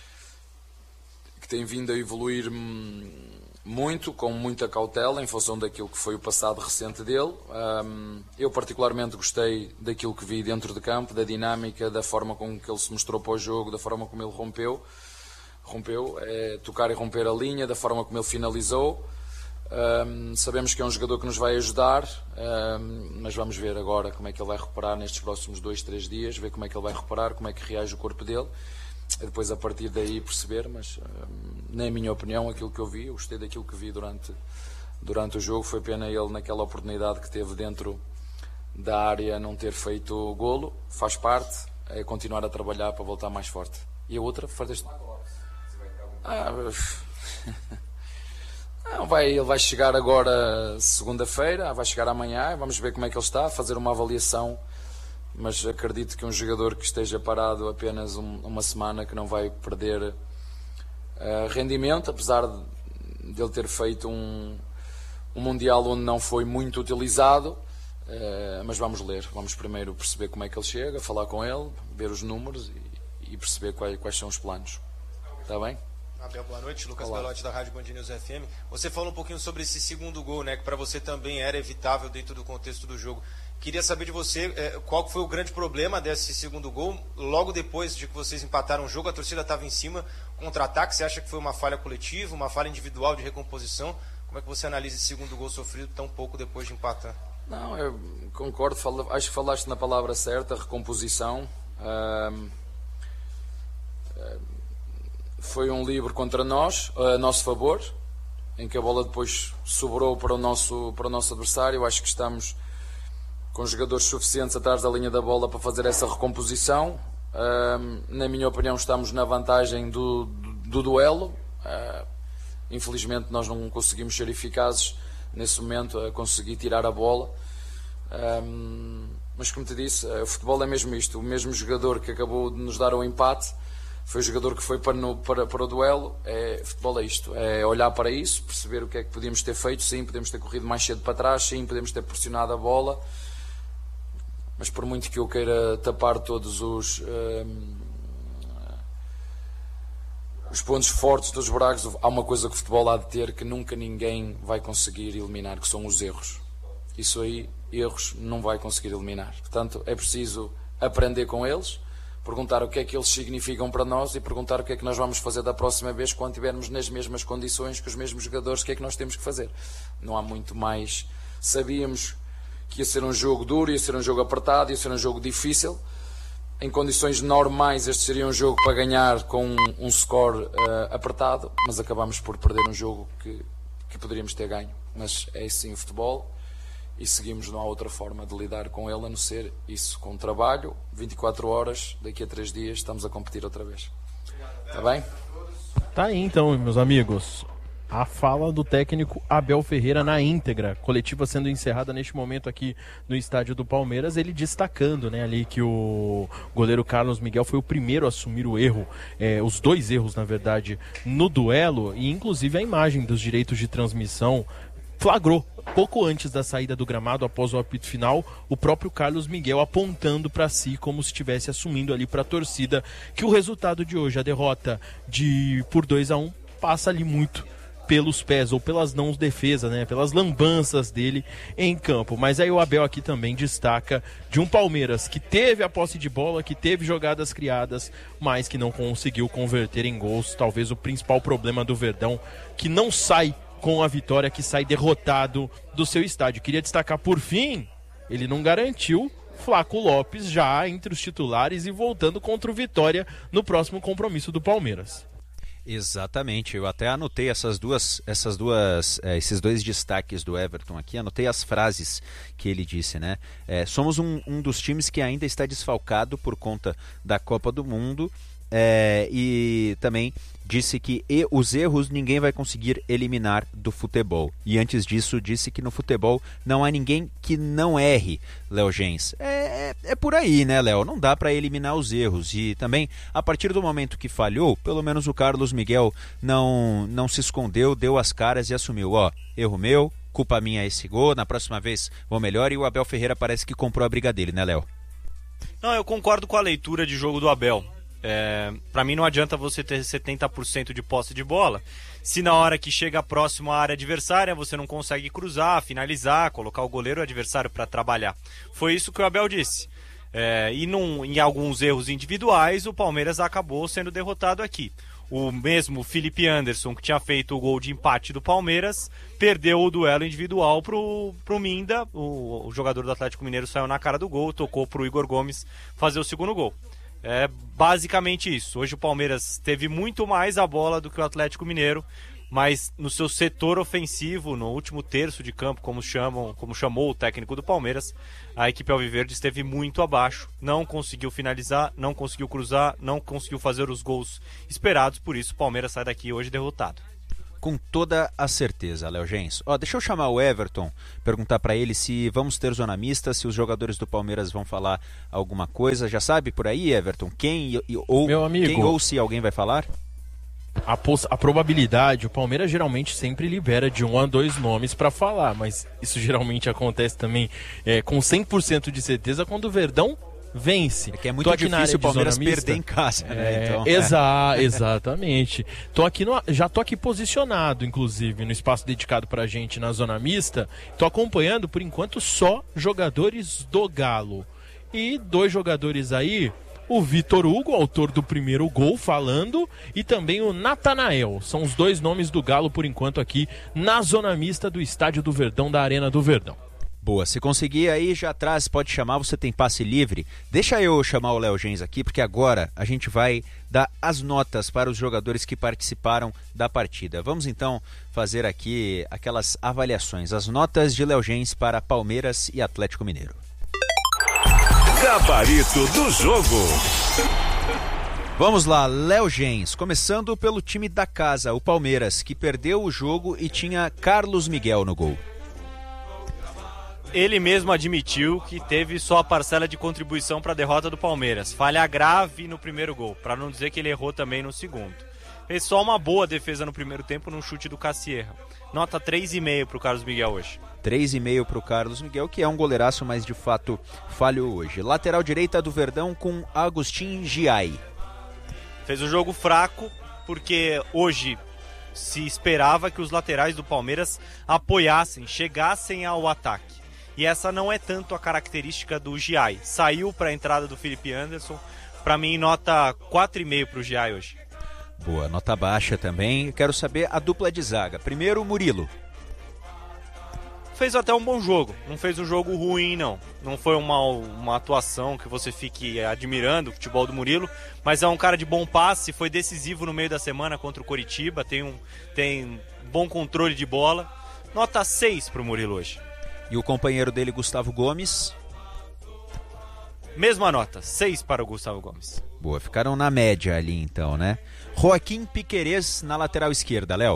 que tem vindo a evoluir muito, com muita cautela, em função daquilo que foi o passado recente dele. Um, eu particularmente gostei daquilo que vi dentro de campo, da dinâmica, da forma como que ele se mostrou para o jogo, da forma como ele rompeu, rompeu, é, tocar e romper a linha, da forma como ele finalizou. Um, sabemos que é um jogador que nos vai ajudar, um, mas vamos ver agora como é que ele vai recuperar nestes próximos dois, três dias, ver como é que ele vai recuperar, como é que reage o corpo dele, e depois a partir daí perceber, mas um, na minha opinião, aquilo que eu vi, eu gostei daquilo que vi durante, durante o jogo, foi pena ele naquela oportunidade que teve dentro da área não ter feito o golo, faz parte, é continuar a trabalhar para voltar mais forte. E a outra, faz ah, Não, vai, ele vai chegar agora segunda-feira, vai chegar amanhã, vamos ver como é que ele está, fazer uma avaliação, mas acredito que um jogador que esteja parado apenas um, uma semana, que não vai perder uh, rendimento, apesar de, de ele ter feito um, um Mundial onde não foi muito utilizado, uh, mas vamos ler, vamos primeiro perceber como é que ele chega, falar com ele, ver os números e, e perceber quais, quais são os planos. Está bem? Abel, boa noite. Lucas Olá. Belotti da Rádio Band News F M. Você falou um pouquinho sobre esse segundo gol, né, que para você também era evitável dentro do contexto do jogo. Queria saber de você é, qual foi o grande problema desse segundo gol. Logo depois de que vocês empataram o jogo, a torcida estava em cima, contra-ataque. Você acha que foi uma falha coletiva, uma falha individual de recomposição? Como é que você analisa esse segundo gol sofrido tão pouco depois de empatar? Não, eu concordo. Falo, acho que falaste na palavra certa, recomposição. Um, um, Foi um livre contra nós, a nosso favor, em que a bola depois sobrou para o nosso, para o nosso adversário. Eu acho que estamos com jogadores suficientes atrás da linha da bola para fazer essa recomposição. Um, na minha opinião, estamos na vantagem do, do, do duelo. Uh, infelizmente, nós não conseguimos ser eficazes nesse momento a conseguir tirar a bola. Um, mas, como te disse, o futebol é mesmo isto. O mesmo jogador que acabou de nos dar o empate foi o jogador que foi para, no, para, para o duelo. É, futebol é isto, é olhar para isso, perceber o que é que podíamos ter feito. Sim, podemos ter corrido mais cedo para trás, sim, podemos ter pressionado a bola, mas por muito que eu queira tapar todos os um, os pontos fortes dos buracos, há uma coisa que o futebol há de ter que nunca ninguém vai conseguir eliminar, que são os erros. Isso aí, erros, não vai conseguir eliminar. Portanto, é preciso aprender com eles, perguntar o que é que eles significam para nós e perguntar o que é que nós vamos fazer da próxima vez quando estivermos nas mesmas condições que os mesmos jogadores, o que é que nós temos que fazer. Não há muito mais. Sabíamos que ia ser um jogo duro, ia ser um jogo apertado, ia ser um jogo difícil. Em condições normais este seria um jogo para ganhar com um, um score uh, apertado, mas acabamos por perder um jogo que, que poderíamos ter ganho. Mas é assim o futebol. E seguimos, não há outra forma de lidar com ele a não ser isso, com trabalho, vinte e quatro horas, daqui a três dias estamos a competir outra vez. Está bem? Tá aí então, meus amigos, a fala do técnico Abel Ferreira na íntegra, coletiva sendo encerrada neste momento aqui no estádio do Palmeiras, ele destacando, né, ali que o goleiro Carlos Miguel foi o primeiro a assumir o erro, é, os dois erros na verdade, no duelo, e inclusive a imagem dos direitos de transmissão flagrou, pouco antes da saída do gramado, após o apito final, o próprio Carlos Miguel apontando para si como se estivesse assumindo ali para a torcida que o resultado de hoje, a derrota de por dois a um, passa ali muito pelos pés ou pelas não defesas, né, pelas lambanças dele em campo. Mas aí o Abel aqui também destaca de um Palmeiras que teve a posse de bola, que teve jogadas criadas, mas que não conseguiu converter em gols. Talvez o principal problema do Verdão, que não sai com a vitória, que sai derrotado do seu estádio. Queria destacar, por fim, ele não garantiu Flaco Lopes já entre os titulares e voltando contra o Vitória no próximo compromisso do Palmeiras. Exatamente, eu até anotei essas duas, essas duas, é, esses dois destaques do Everton aqui, anotei as frases que ele disse, né? É, somos um, um dos times que ainda está desfalcado por conta da Copa do Mundo. É, e também disse que e, os erros ninguém vai conseguir eliminar do futebol. E antes disso disse que no futebol não há ninguém que não erre, Léo Gens. É, é, é por aí, né, Léo? Não dá para eliminar os erros. E também, a partir do momento que falhou, pelo menos o Carlos Miguel não, não se escondeu, deu as caras e assumiu. Ó, erro meu, culpa minha esse gol, na próxima vez vou melhor. E o Abel Ferreira parece que comprou a briga dele, né, Léo? Não, eu concordo com a leitura de jogo do Abel. É, para mim não adianta você ter setenta por cento de posse de bola se na hora que chega próximo à área adversária você não consegue cruzar, finalizar, colocar o goleiro adversário para trabalhar. Foi isso que o Abel disse. É, e num, em alguns erros individuais o Palmeiras acabou sendo derrotado aqui. O mesmo Felipe Anderson, que tinha feito o gol de empate do Palmeiras, perdeu o duelo individual pro, pro Minda. O, o jogador do Atlético Mineiro saiu na cara do gol, tocou pro Igor Gomes fazer o segundo gol. É basicamente isso. Hoje o Palmeiras teve muito mais a bola do que o Atlético Mineiro, mas no seu setor ofensivo, no último terço de campo, como chamam, como chamou o técnico do Palmeiras, a equipe alviverde esteve muito abaixo, não conseguiu finalizar, não conseguiu cruzar, não conseguiu fazer os gols esperados, por isso o Palmeiras sai daqui hoje derrotado. Com toda a certeza, Léo Gens. Ó, deixa eu chamar o Everton, perguntar para ele se vamos ter zona mista, se os jogadores do Palmeiras vão falar alguma coisa. Já sabe por aí, Everton, quem ou, Meu amigo, quem ou se alguém vai falar? A, poss- a probabilidade, o Palmeiras geralmente sempre libera de um a dois nomes para falar, mas isso geralmente acontece também é, com cem por cento de certeza quando o Verdão vence. É que é muito difícil o Palmeiras perder em casa, é, né? Então, exa- é. Exatamente. Tô aqui no, já tô aqui posicionado, inclusive, no espaço dedicado pra gente na zona mista. Tô acompanhando, por enquanto, só jogadores do Galo. E dois jogadores aí... O Vitor Hugo, autor do primeiro gol, falando, e também o Natanael. São os dois nomes do Galo, por enquanto, aqui na zona mista do Estádio do Verdão, da Arena do Verdão. Boa, se conseguir aí já atrás, pode chamar, você tem passe livre. Deixa eu chamar o Léo Gens aqui, porque agora a gente vai dar as notas para os jogadores que participaram da partida. Vamos então fazer aqui aquelas avaliações, as notas de Léo Gens para Palmeiras e Atlético Mineiro. Gabarito do jogo. Vamos lá, Léo Gens, começando pelo time da casa, o Palmeiras, que perdeu o jogo e tinha Carlos Miguel no gol. Ele mesmo admitiu que teve só a parcela de contribuição para a derrota do Palmeiras. Falha grave no primeiro gol, para não dizer que ele errou também no segundo. Fez só uma boa defesa no primeiro tempo num chute do Cassierra. Nota três vírgula cinco para o Carlos Miguel hoje. três vírgula cinco para o Carlos Miguel, que é um goleiraço, mas de fato falhou hoje. Lateral direita do Verdão com Agustin Giai. Fez um jogo fraco, porque hoje se esperava que os laterais do Palmeiras apoiassem, chegassem ao ataque. E essa não é tanto a característica do Giai. Saiu para a entrada do Felipe Anderson. Para mim, nota quatro vírgula cinco para o Giai hoje. Boa, nota baixa também. Quero saber a dupla de zaga. Primeiro, o Murilo. Fez até um bom jogo, não fez um jogo ruim não, não foi uma, uma atuação que você fique admirando o futebol do Murilo, mas é um cara de bom passe, foi decisivo no meio da semana contra o Coritiba, tem um tem bom controle de bola, nota seis para o Murilo hoje. E o companheiro dele, Gustavo Gomes? Mesma nota, seis para o Gustavo Gomes. Boa, ficaram na média ali então, né? Joaquim Piquerez na lateral esquerda, Léo.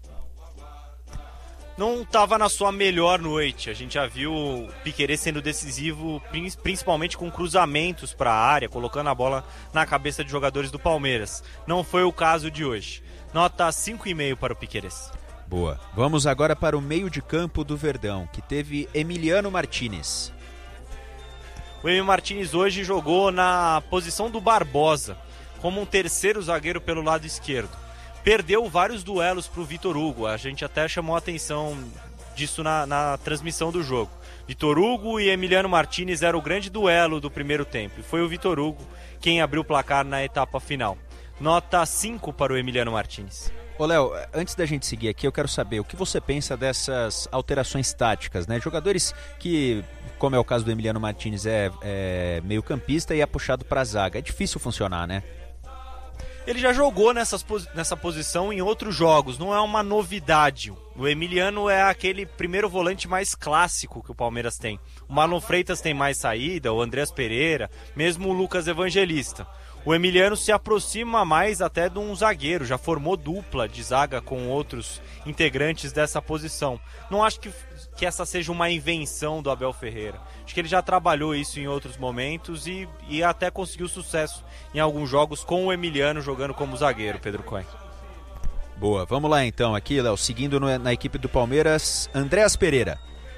Não estava na sua melhor noite. A gente já viu o Piquerez sendo decisivo, principalmente com cruzamentos para a área, colocando a bola na cabeça de jogadores do Palmeiras. Não foi o caso de hoje. Nota cinco vírgula cinco para o Piquerez. Boa. Vamos agora para o meio de campo do Verdão, que teve Emiliano Martinez. O Emiliano Martinez hoje jogou na posição do Barbosa, como um terceiro zagueiro pelo lado esquerdo. Perdeu vários duelos para o Vitor Hugo, a gente até chamou a atenção disso na, na transmissão do jogo. Vitor Hugo e Emiliano Martinez era o grande duelo do primeiro tempo, e foi o Vitor Hugo quem abriu o placar na etapa final. Nota cinco para o Emiliano Martinez. Ô Léo, antes da gente seguir aqui, eu quero saber o que você pensa dessas alterações táticas, né? Jogadores que, como é o caso do Emiliano Martinez, é, é meio campista e é puxado para a zaga. É difícil funcionar, né? Ele já jogou nessas, nessa posição em outros jogos, não é uma novidade. O Emiliano é aquele primeiro volante mais clássico que o Palmeiras tem. O Marlon Freitas tem mais saída, o Andreas Pereira, mesmo o Lucas Evangelista. O Emiliano se aproxima mais até de um zagueiro, já formou dupla de zaga com outros integrantes dessa posição. Não acho que, que essa seja uma invenção do Abel Ferreira. Acho que ele já trabalhou isso em outros momentos e, e até conseguiu sucesso em alguns jogos com o Emiliano jogando como zagueiro, Pedro Cohen. Boa, vamos lá então aqui, Léo, seguindo no, na equipe do Palmeiras, Andreas Pereira.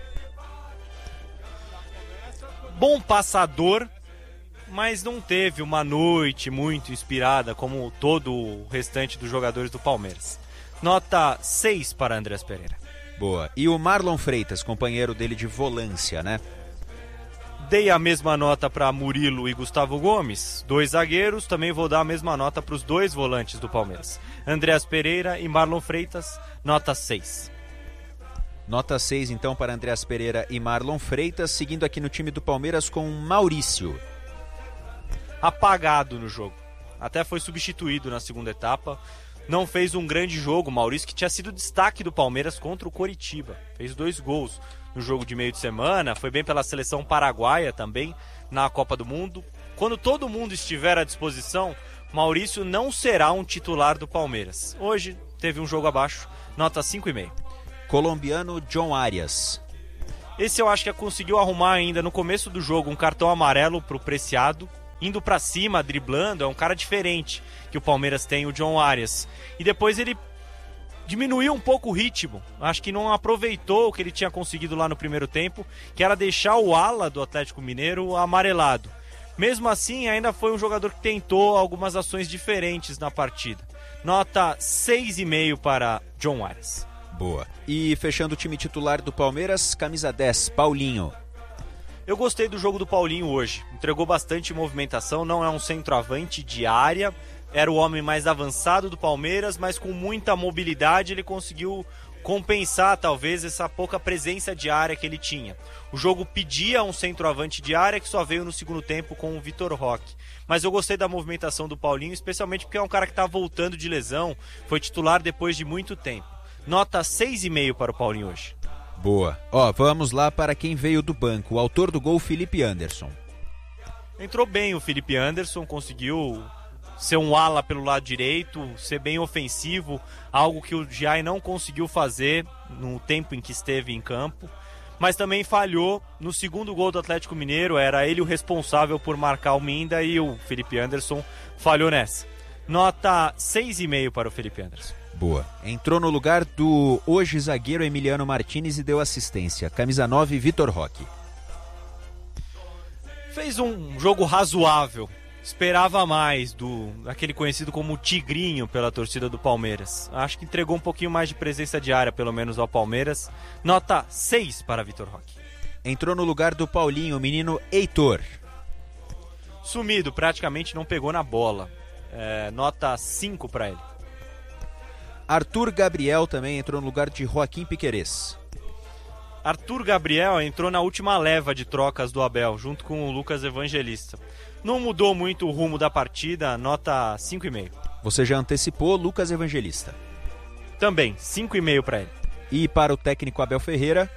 Bom passador, mas não teve uma noite muito inspirada como todo o restante dos jogadores do Palmeiras. Nota seis para Andreas Pereira. Boa. E o Marlon Freitas, companheiro dele de volância, né? Dei a mesma nota para Murilo e Gustavo Gomes, dois zagueiros. Também vou dar a mesma nota para os dois volantes do Palmeiras, Andreas Pereira e Marlon Freitas, nota seis. Nota seis, então, para Andreas Pereira e Marlon Freitas. Seguindo aqui no time do Palmeiras com Maurício. Apagado no jogo. Até foi substituído na segunda etapa. Não fez um grande jogo. Maurício, que tinha sido destaque do Palmeiras contra o Coritiba. Fez dois gols no jogo de meio de semana. Foi bem pela seleção paraguaia também na Copa do Mundo. Quando todo mundo estiver à disposição, Maurício não será um titular do Palmeiras. Hoje teve um jogo abaixo. Nota cinco e meio. Colombiano John Arias. Esse eu acho que conseguiu arrumar ainda no começo do jogo um cartão amarelo pro Preciado, indo pra cima, driblando. É um cara diferente que o Palmeiras tem, o John Arias. E depois ele diminuiu um pouco o ritmo. Acho que não aproveitou o que ele tinha conseguido lá no primeiro tempo, que era deixar o ala do Atlético Mineiro amarelado. Mesmo assim, ainda foi um jogador que tentou algumas ações diferentes na partida. Nota seis e meio para John Arias. Boa. E fechando o time titular do Palmeiras, camisa dez, Paulinho. Eu gostei do jogo do Paulinho hoje. Entregou bastante movimentação, não é um centroavante de área. Era o homem mais avançado do Palmeiras, mas com muita mobilidade ele conseguiu compensar talvez essa pouca presença de área que ele tinha. O jogo pedia um centroavante de área que só veio no segundo tempo com o Vitor Roque. Mas eu gostei da movimentação do Paulinho, especialmente porque é um cara que está voltando de lesão, foi titular depois de muito tempo. Nota seis e meio para o Paulinho hoje. Boa. Ó, vamos lá para quem veio do banco. O autor do gol, Felipe Anderson. Entrou bem o Felipe Anderson, conseguiu ser um ala pelo lado direito, ser bem ofensivo, algo que o Giai não conseguiu fazer no tempo em que esteve em campo. Mas também falhou no segundo gol do Atlético Mineiro, era ele o responsável por marcar o Minda e o Felipe Anderson falhou nessa. Nota seis e meio para o Felipe Anderson. Boa. Entrou no lugar do hoje zagueiro Emiliano Martinez e deu assistência. Camisa nove, Vitor Roque. Fez um jogo razoável. Esperava mais do aquele conhecido como Tigrinho pela torcida do Palmeiras. Acho que entregou um pouquinho mais de presença de área, pelo menos ao Palmeiras. Nota seis para Vitor Roque. Entrou no lugar do Paulinho, o menino Heitor. Sumido, praticamente não pegou na bola. É, nota cinco para ele. Arthur Gabriel também entrou no lugar de Joaquim Piquerez. Arthur Gabriel entrou na última leva de trocas do Abel, junto com o Lucas Evangelista. Não mudou muito o rumo da partida, nota cinco e meio. Você já antecipou Lucas Evangelista. Também, cinco e meio para ele. E para o técnico Abel Ferreira?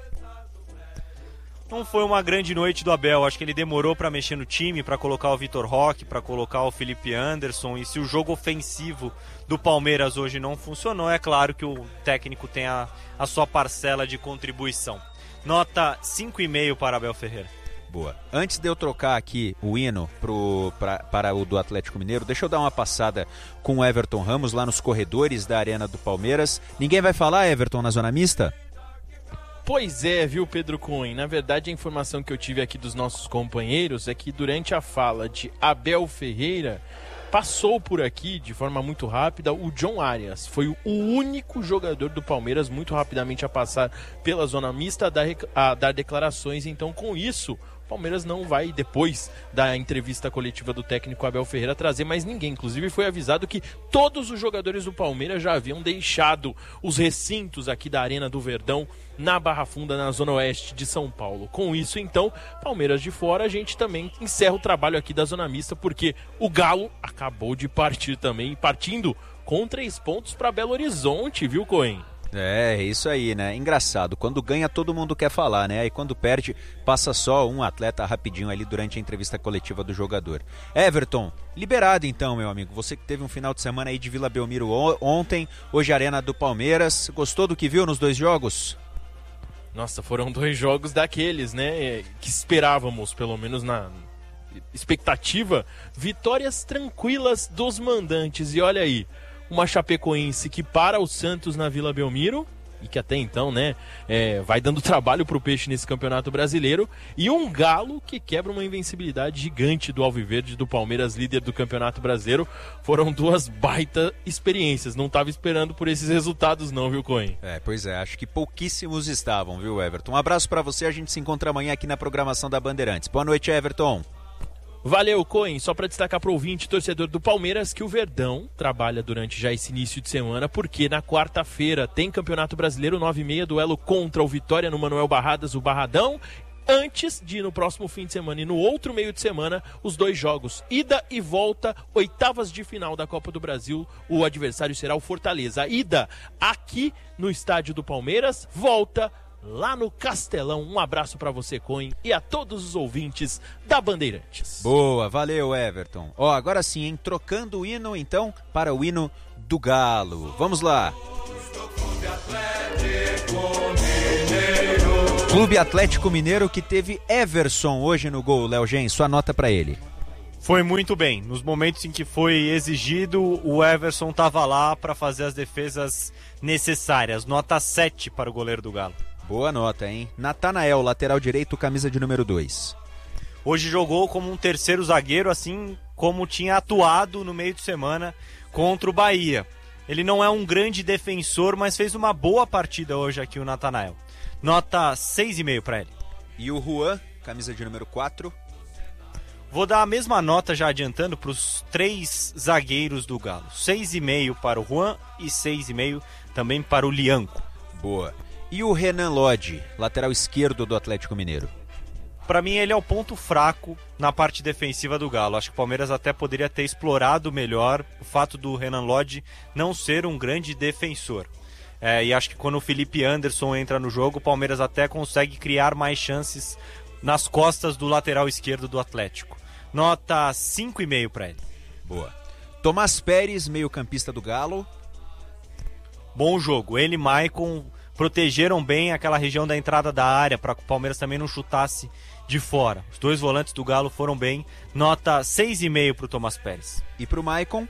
Não foi uma grande noite do Abel, acho que ele demorou para mexer no time, para colocar o Vitor Roque, para colocar o Felipe Anderson, e se o jogo ofensivo do Palmeiras hoje não funcionou, é claro que o técnico tem a, a sua parcela de contribuição. Nota cinco e meio para Abel Ferreira. Boa. Antes de eu trocar aqui o hino pro, pra, para o do Atlético Mineiro, deixa eu dar uma passada com o Everton Ramos lá nos corredores da Arena do Palmeiras. Ninguém vai falar, Everton, na zona mista? Pois é, viu, Pedro Cunha? Na verdade, a informação que eu tive aqui dos nossos companheiros é que durante a fala de Abel Ferreira, passou por aqui de forma muito rápida o John Arias. Foi o único jogador do Palmeiras muito rapidamente a passar pela zona mista, a dar, a dar declarações. Então, com isso, o Palmeiras não vai, depois da entrevista coletiva do técnico Abel Ferreira, trazer mais ninguém. Inclusive, foi avisado que todos os jogadores do Palmeiras já haviam deixado os recintos aqui da Arena do Verdão, na Barra Funda, na zona oeste de São Paulo. Com isso, então, Palmeiras de fora, a gente também encerra o trabalho aqui da zona mista, porque o Galo acabou de partir também, partindo com três pontos para Belo Horizonte, viu, Cohen? É, isso aí, né? Engraçado, quando ganha todo mundo quer falar, né? E quando perde, passa só um atleta rapidinho ali durante a entrevista coletiva do jogador. Everton, liberado então, meu amigo. Você que teve um final de semana aí de Vila Belmiro ontem, hoje Arena do Palmeiras. Gostou do que viu nos dois jogos? Nossa, foram dois jogos daqueles, né? Que esperávamos, pelo menos na expectativa. Vitórias tranquilas dos mandantes. E olha aí, uma Chapecoense que para o Santos na Vila Belmiro e que até então, né, é, vai dando trabalho pro Peixe nesse Campeonato Brasileiro, e um Galo que quebra uma invencibilidade gigante do Alviverde, do Palmeiras, líder do Campeonato Brasileiro. Foram duas baita experiências, não estava esperando por esses resultados não, viu, Cohen? É, pois é, acho que pouquíssimos estavam, viu, Everton? Um abraço para você, a gente se encontra amanhã aqui na programação da Bandeirantes. Boa noite, Everton. Valeu, Cohen. Só para destacar para o ouvinte, torcedor do Palmeiras, que o Verdão trabalha durante já esse início de semana, porque na quarta-feira tem Campeonato Brasileiro, nove e meia, duelo contra o Vitória no Manuel Barradas, o Barradão. Antes de, no próximo fim de semana e no outro meio de semana, os dois jogos, ida e volta, oitavas de final da Copa do Brasil, o adversário será o Fortaleza. A ida aqui no estádio do Palmeiras, volta lá no Castelão. Um abraço para você, Cohen, e a todos os ouvintes da Bandeirantes. Boa, valeu, Everton. Ó, agora sim, hein? Trocando o hino, então, para o hino do Galo. Vamos lá. Clube Atlético Mineiro, que teve Everson hoje no gol. Léo Gen, sua nota para ele. Foi muito bem. Nos momentos em que foi exigido, o Everson estava lá para fazer as defesas necessárias. Nota sete para o goleiro do Galo. Boa nota, hein? Natanael, lateral direito, camisa de número dois. Hoje jogou como um terceiro zagueiro, assim como tinha atuado no meio de semana contra o Bahia. Ele não é um grande defensor, mas fez uma boa partida hoje aqui o Natanael. Nota seis vírgula cinco para ele. E o Juan, camisa de número quatro. Vou dar a mesma nota já adiantando para os três zagueiros do Galo. seis vírgula cinco para o Juan e seis vírgula cinco também para o Lianco. Boa. E o Renan Lodge, lateral esquerdo do Atlético Mineiro? Para mim ele é o ponto fraco na parte defensiva do Galo. Acho que o Palmeiras até poderia ter explorado melhor o fato do Renan Lodge não ser um grande defensor. É, e acho que quando o Felipe Anderson entra no jogo, o Palmeiras até consegue criar mais chances nas costas do lateral esquerdo do Atlético. Nota cinco vírgula cinco para ele. Boa. Tomás Pérez, meio-campista do Galo. Bom jogo. Ele e Maicon protegeram bem aquela região da entrada da área para que o Palmeiras também não chutasse de fora. Os dois volantes do Galo foram bem. Nota seis vírgula cinco para o Tomás Pérez. E para o Maicon?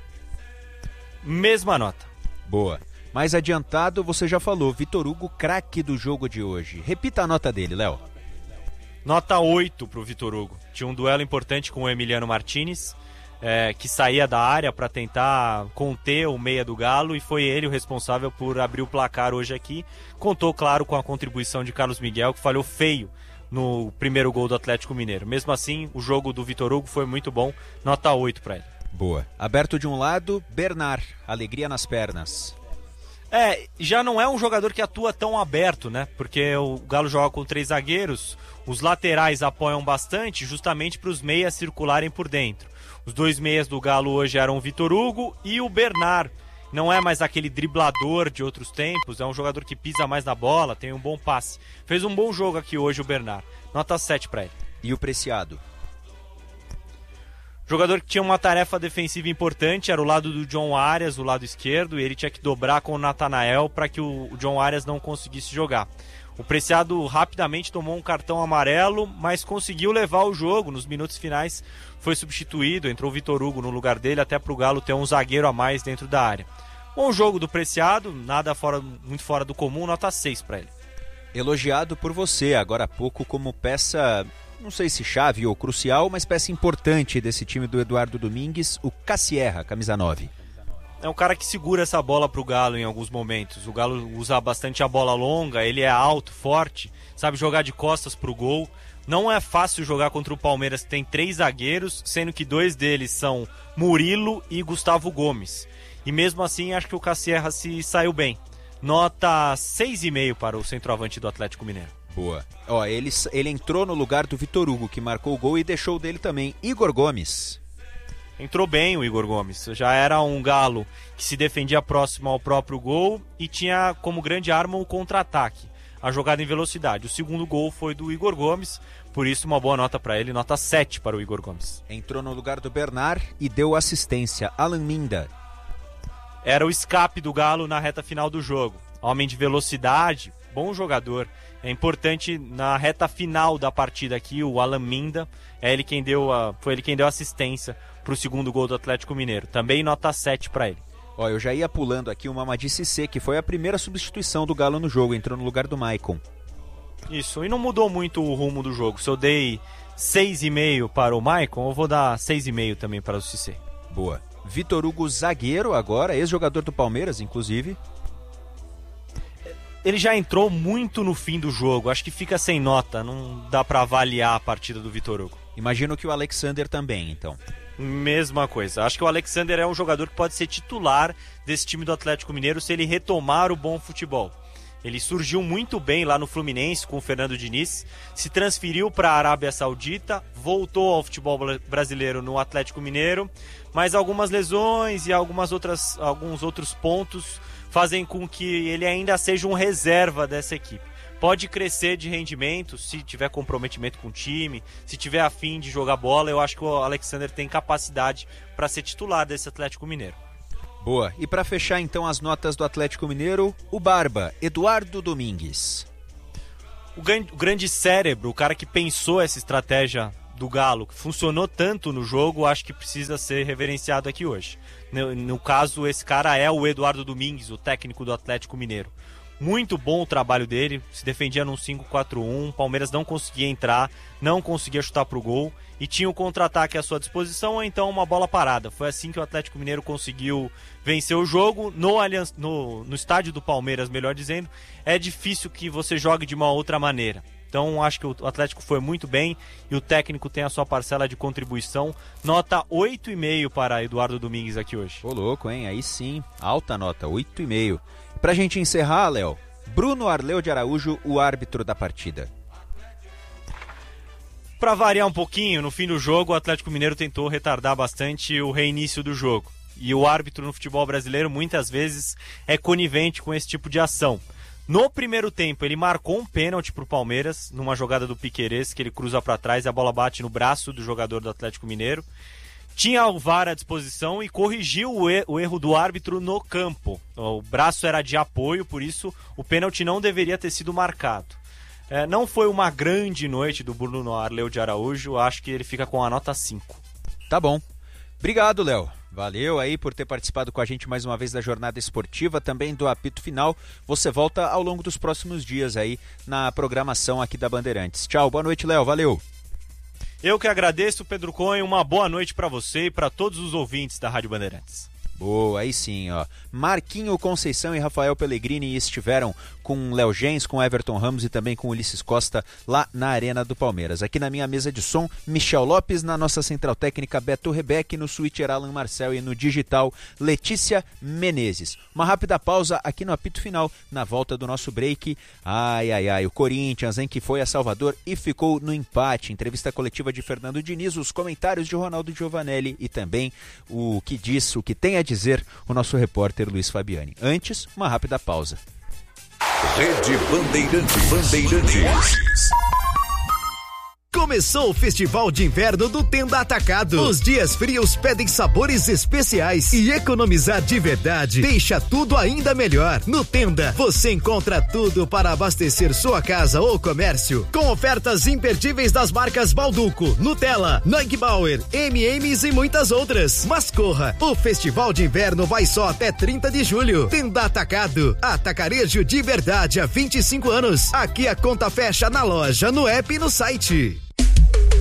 Mesma nota. Boa. Mais adiantado, você já falou, Vitor Hugo, craque do jogo de hoje. Repita a nota dele, Léo. Nota oito para o Vitor Hugo. Tinha um duelo importante com o Emiliano Martinez, é, que saía da área para tentar conter o meia do Galo, e foi ele o responsável por abrir o placar hoje aqui. Contou, claro, com a contribuição de Carlos Miguel, que falhou feio no primeiro gol do Atlético Mineiro. Mesmo assim, o jogo do Vitor Hugo foi muito bom. Nota oito para ele. Boa. Aberto de um lado, Bernard, alegria nas pernas. É, já não é um jogador que atua tão aberto, né? Porque o Galo joga com três zagueiros, os laterais apoiam bastante justamente para os meias circularem por dentro. Os dois meias do Galo hoje eram o Vitor Hugo e o Bernard. Não é mais aquele driblador de outros tempos, é um jogador que pisa mais na bola, tem um bom passe. Fez um bom jogo aqui hoje o Bernard. Nota sete para ele. E o Preciado? Jogador que tinha uma tarefa defensiva importante, era o lado do John Arias, o lado esquerdo, e ele tinha que dobrar com o Natanael para que o John Arias não conseguisse jogar. O Preciado rapidamente tomou um cartão amarelo, mas conseguiu levar o jogo. Nos minutos finais foi substituído, entrou o Vitor Hugo no lugar dele, até para o Galo ter um zagueiro a mais dentro da área. Bom jogo do Preciado, nada fora, muito fora do comum, nota seis para ele. Elogiado por você agora há pouco como peça, não sei se chave ou crucial, mas peça importante desse time do Eduardo Domingues, o Cassierra, camisa nove. É um cara que segura essa bola pro Galo em alguns momentos. O Galo usa bastante a bola longa, ele é alto, forte, sabe jogar de costas pro gol. Não é fácil jogar contra o Palmeiras, que tem três zagueiros, sendo que dois deles são Murilo e Gustavo Gomes. E mesmo assim, acho que o Cassierra se saiu bem. Nota seis vírgula cinco para o centroavante do Atlético Mineiro. Boa. Ó, ele, ele entrou no lugar do Vitor Hugo, que marcou o gol, e deixou dele também Igor Gomes. Entrou bem o Igor Gomes, já era um Galo que se defendia próximo ao próprio gol e tinha como grande arma o contra-ataque, a jogada em velocidade. O segundo gol foi do Igor Gomes, por isso uma boa nota para ele, nota sete para o Igor Gomes. Entrou no lugar do Bernard e deu assistência, Alan Minda. Era o escape do Galo na reta final do jogo, homem de velocidade, bom jogador. É importante na reta final da partida aqui, o Alan Minda, é ele quem deu a, foi ele quem deu assistência para o segundo gol do Atlético Mineiro. Também nota sete para ele. Ó, eu já ia pulando aqui o Mamadi Cissé, que foi a primeira substituição do Galo no jogo, entrou no lugar do Maicon. Isso, e não mudou muito o rumo do jogo. Se eu dei seis e meio para o Maicon, eu vou dar seis e meio também para o Cissé. Boa. Vitor Hugo, zagueiro agora, ex-jogador do Palmeiras, inclusive. Ele já entrou muito no fim do jogo, acho que fica sem nota, não dá para avaliar a partida do Vitor Hugo. Imagino que o Alexander também, então. Mesma coisa, acho que o Alexander é um jogador que pode ser titular desse time do Atlético Mineiro se ele retomar o bom futebol. Ele surgiu muito bem lá no Fluminense com o Fernando Diniz, se transferiu para a Arábia Saudita, voltou ao futebol brasileiro no Atlético Mineiro, mas algumas lesões e algumas outras, alguns outros pontos fazem com que ele ainda seja um reserva dessa equipe. Pode crescer de rendimento se tiver comprometimento com o time, se tiver afim de jogar bola. Eu acho que o Alexander tem capacidade para ser titular desse Atlético Mineiro. Boa. E para fechar então as notas do Atlético Mineiro, o Barba, Eduardo Domingues. O grande, o grande cérebro, o cara que pensou essa estratégia do Galo, que funcionou tanto no jogo, acho que precisa ser reverenciado aqui hoje. No, no caso, esse cara é o Eduardo Domingues, o técnico do Atlético Mineiro. Muito bom o trabalho dele, se defendia num cinco quatro um, Palmeiras não conseguia entrar, não conseguia chutar pro gol e tinha o contra-ataque à sua disposição ou então uma bola parada. Foi assim que o Atlético Mineiro conseguiu vencer o jogo no, Allianz, no, no estádio do Palmeiras, melhor dizendo. É difícil que você jogue de uma outra maneira. Então acho que o Atlético foi muito bem e o técnico tem a sua parcela de contribuição. Nota oito e meio para Eduardo Domingues aqui hoje. Ô louco, hein? Aí sim, alta nota, oito e meio. Pra gente encerrar, Léo, Bruno Arleu de Araújo, o árbitro da partida. Para variar um pouquinho, no fim do jogo o Atlético Mineiro tentou retardar bastante o reinício do jogo. E o árbitro no futebol brasileiro muitas vezes é conivente com esse tipo de ação. No primeiro tempo ele marcou um pênalti pro Palmeiras, numa jogada do Piquerez, que ele cruza para trás e a bola bate no braço do jogador do Atlético Mineiro. Tinha o V A R à disposição e corrigiu o, er- o erro do árbitro no campo. O braço era de apoio, por isso o pênalti não deveria ter sido marcado. É, não foi uma grande noite do Bruno Arleu de Araújo, acho que ele fica com a nota cinco. Tá bom. Obrigado, Léo. Valeu aí por ter participado com a gente mais uma vez da jornada esportiva, também do apito final. Você volta ao longo dos próximos dias aí na programação aqui da Bandeirantes. Tchau, boa noite, Léo. Valeu. Eu que agradeço, Pedro Cunha, uma boa noite para você e para todos os ouvintes da Rádio Bandeirantes. Boa, aí sim, ó. Marquinho Conceição e Rafael Pellegrini estiveram com Léo Gens, com Everton Ramos e também com Ulisses Costa lá na Arena do Palmeiras. Aqui na minha mesa de som, Michel Lopes, na nossa central técnica Beto Rebeck, no switcher Alan Marcel e no digital Letícia Menezes. Uma rápida pausa aqui no apito final, na volta do nosso break. Ai, ai, ai, o Corinthians, hein, que foi a Salvador e ficou no empate. Entrevista coletiva de Fernando Diniz, os comentários de Ronaldo Giovanelli e também o que diz, o que tem a dizer o nosso repórter Luiz Fabiani. Antes, uma rápida pausa. Rede Bandeirantes. Bandeirantes. Começou o Festival de Inverno do Tenda Atacado. Os dias frios pedem sabores especiais e economizar de verdade deixa tudo ainda melhor. No Tenda, você encontra tudo para abastecer sua casa ou comércio, com ofertas imperdíveis das marcas Balduco, Nutella, Neugbauer, M e M's e muitas outras. Mas corra, o Festival de Inverno vai só até trinta de julho. Tenda Atacado, atacarejo de verdade há vinte e cinco anos. Aqui a conta fecha na loja, no app e no site.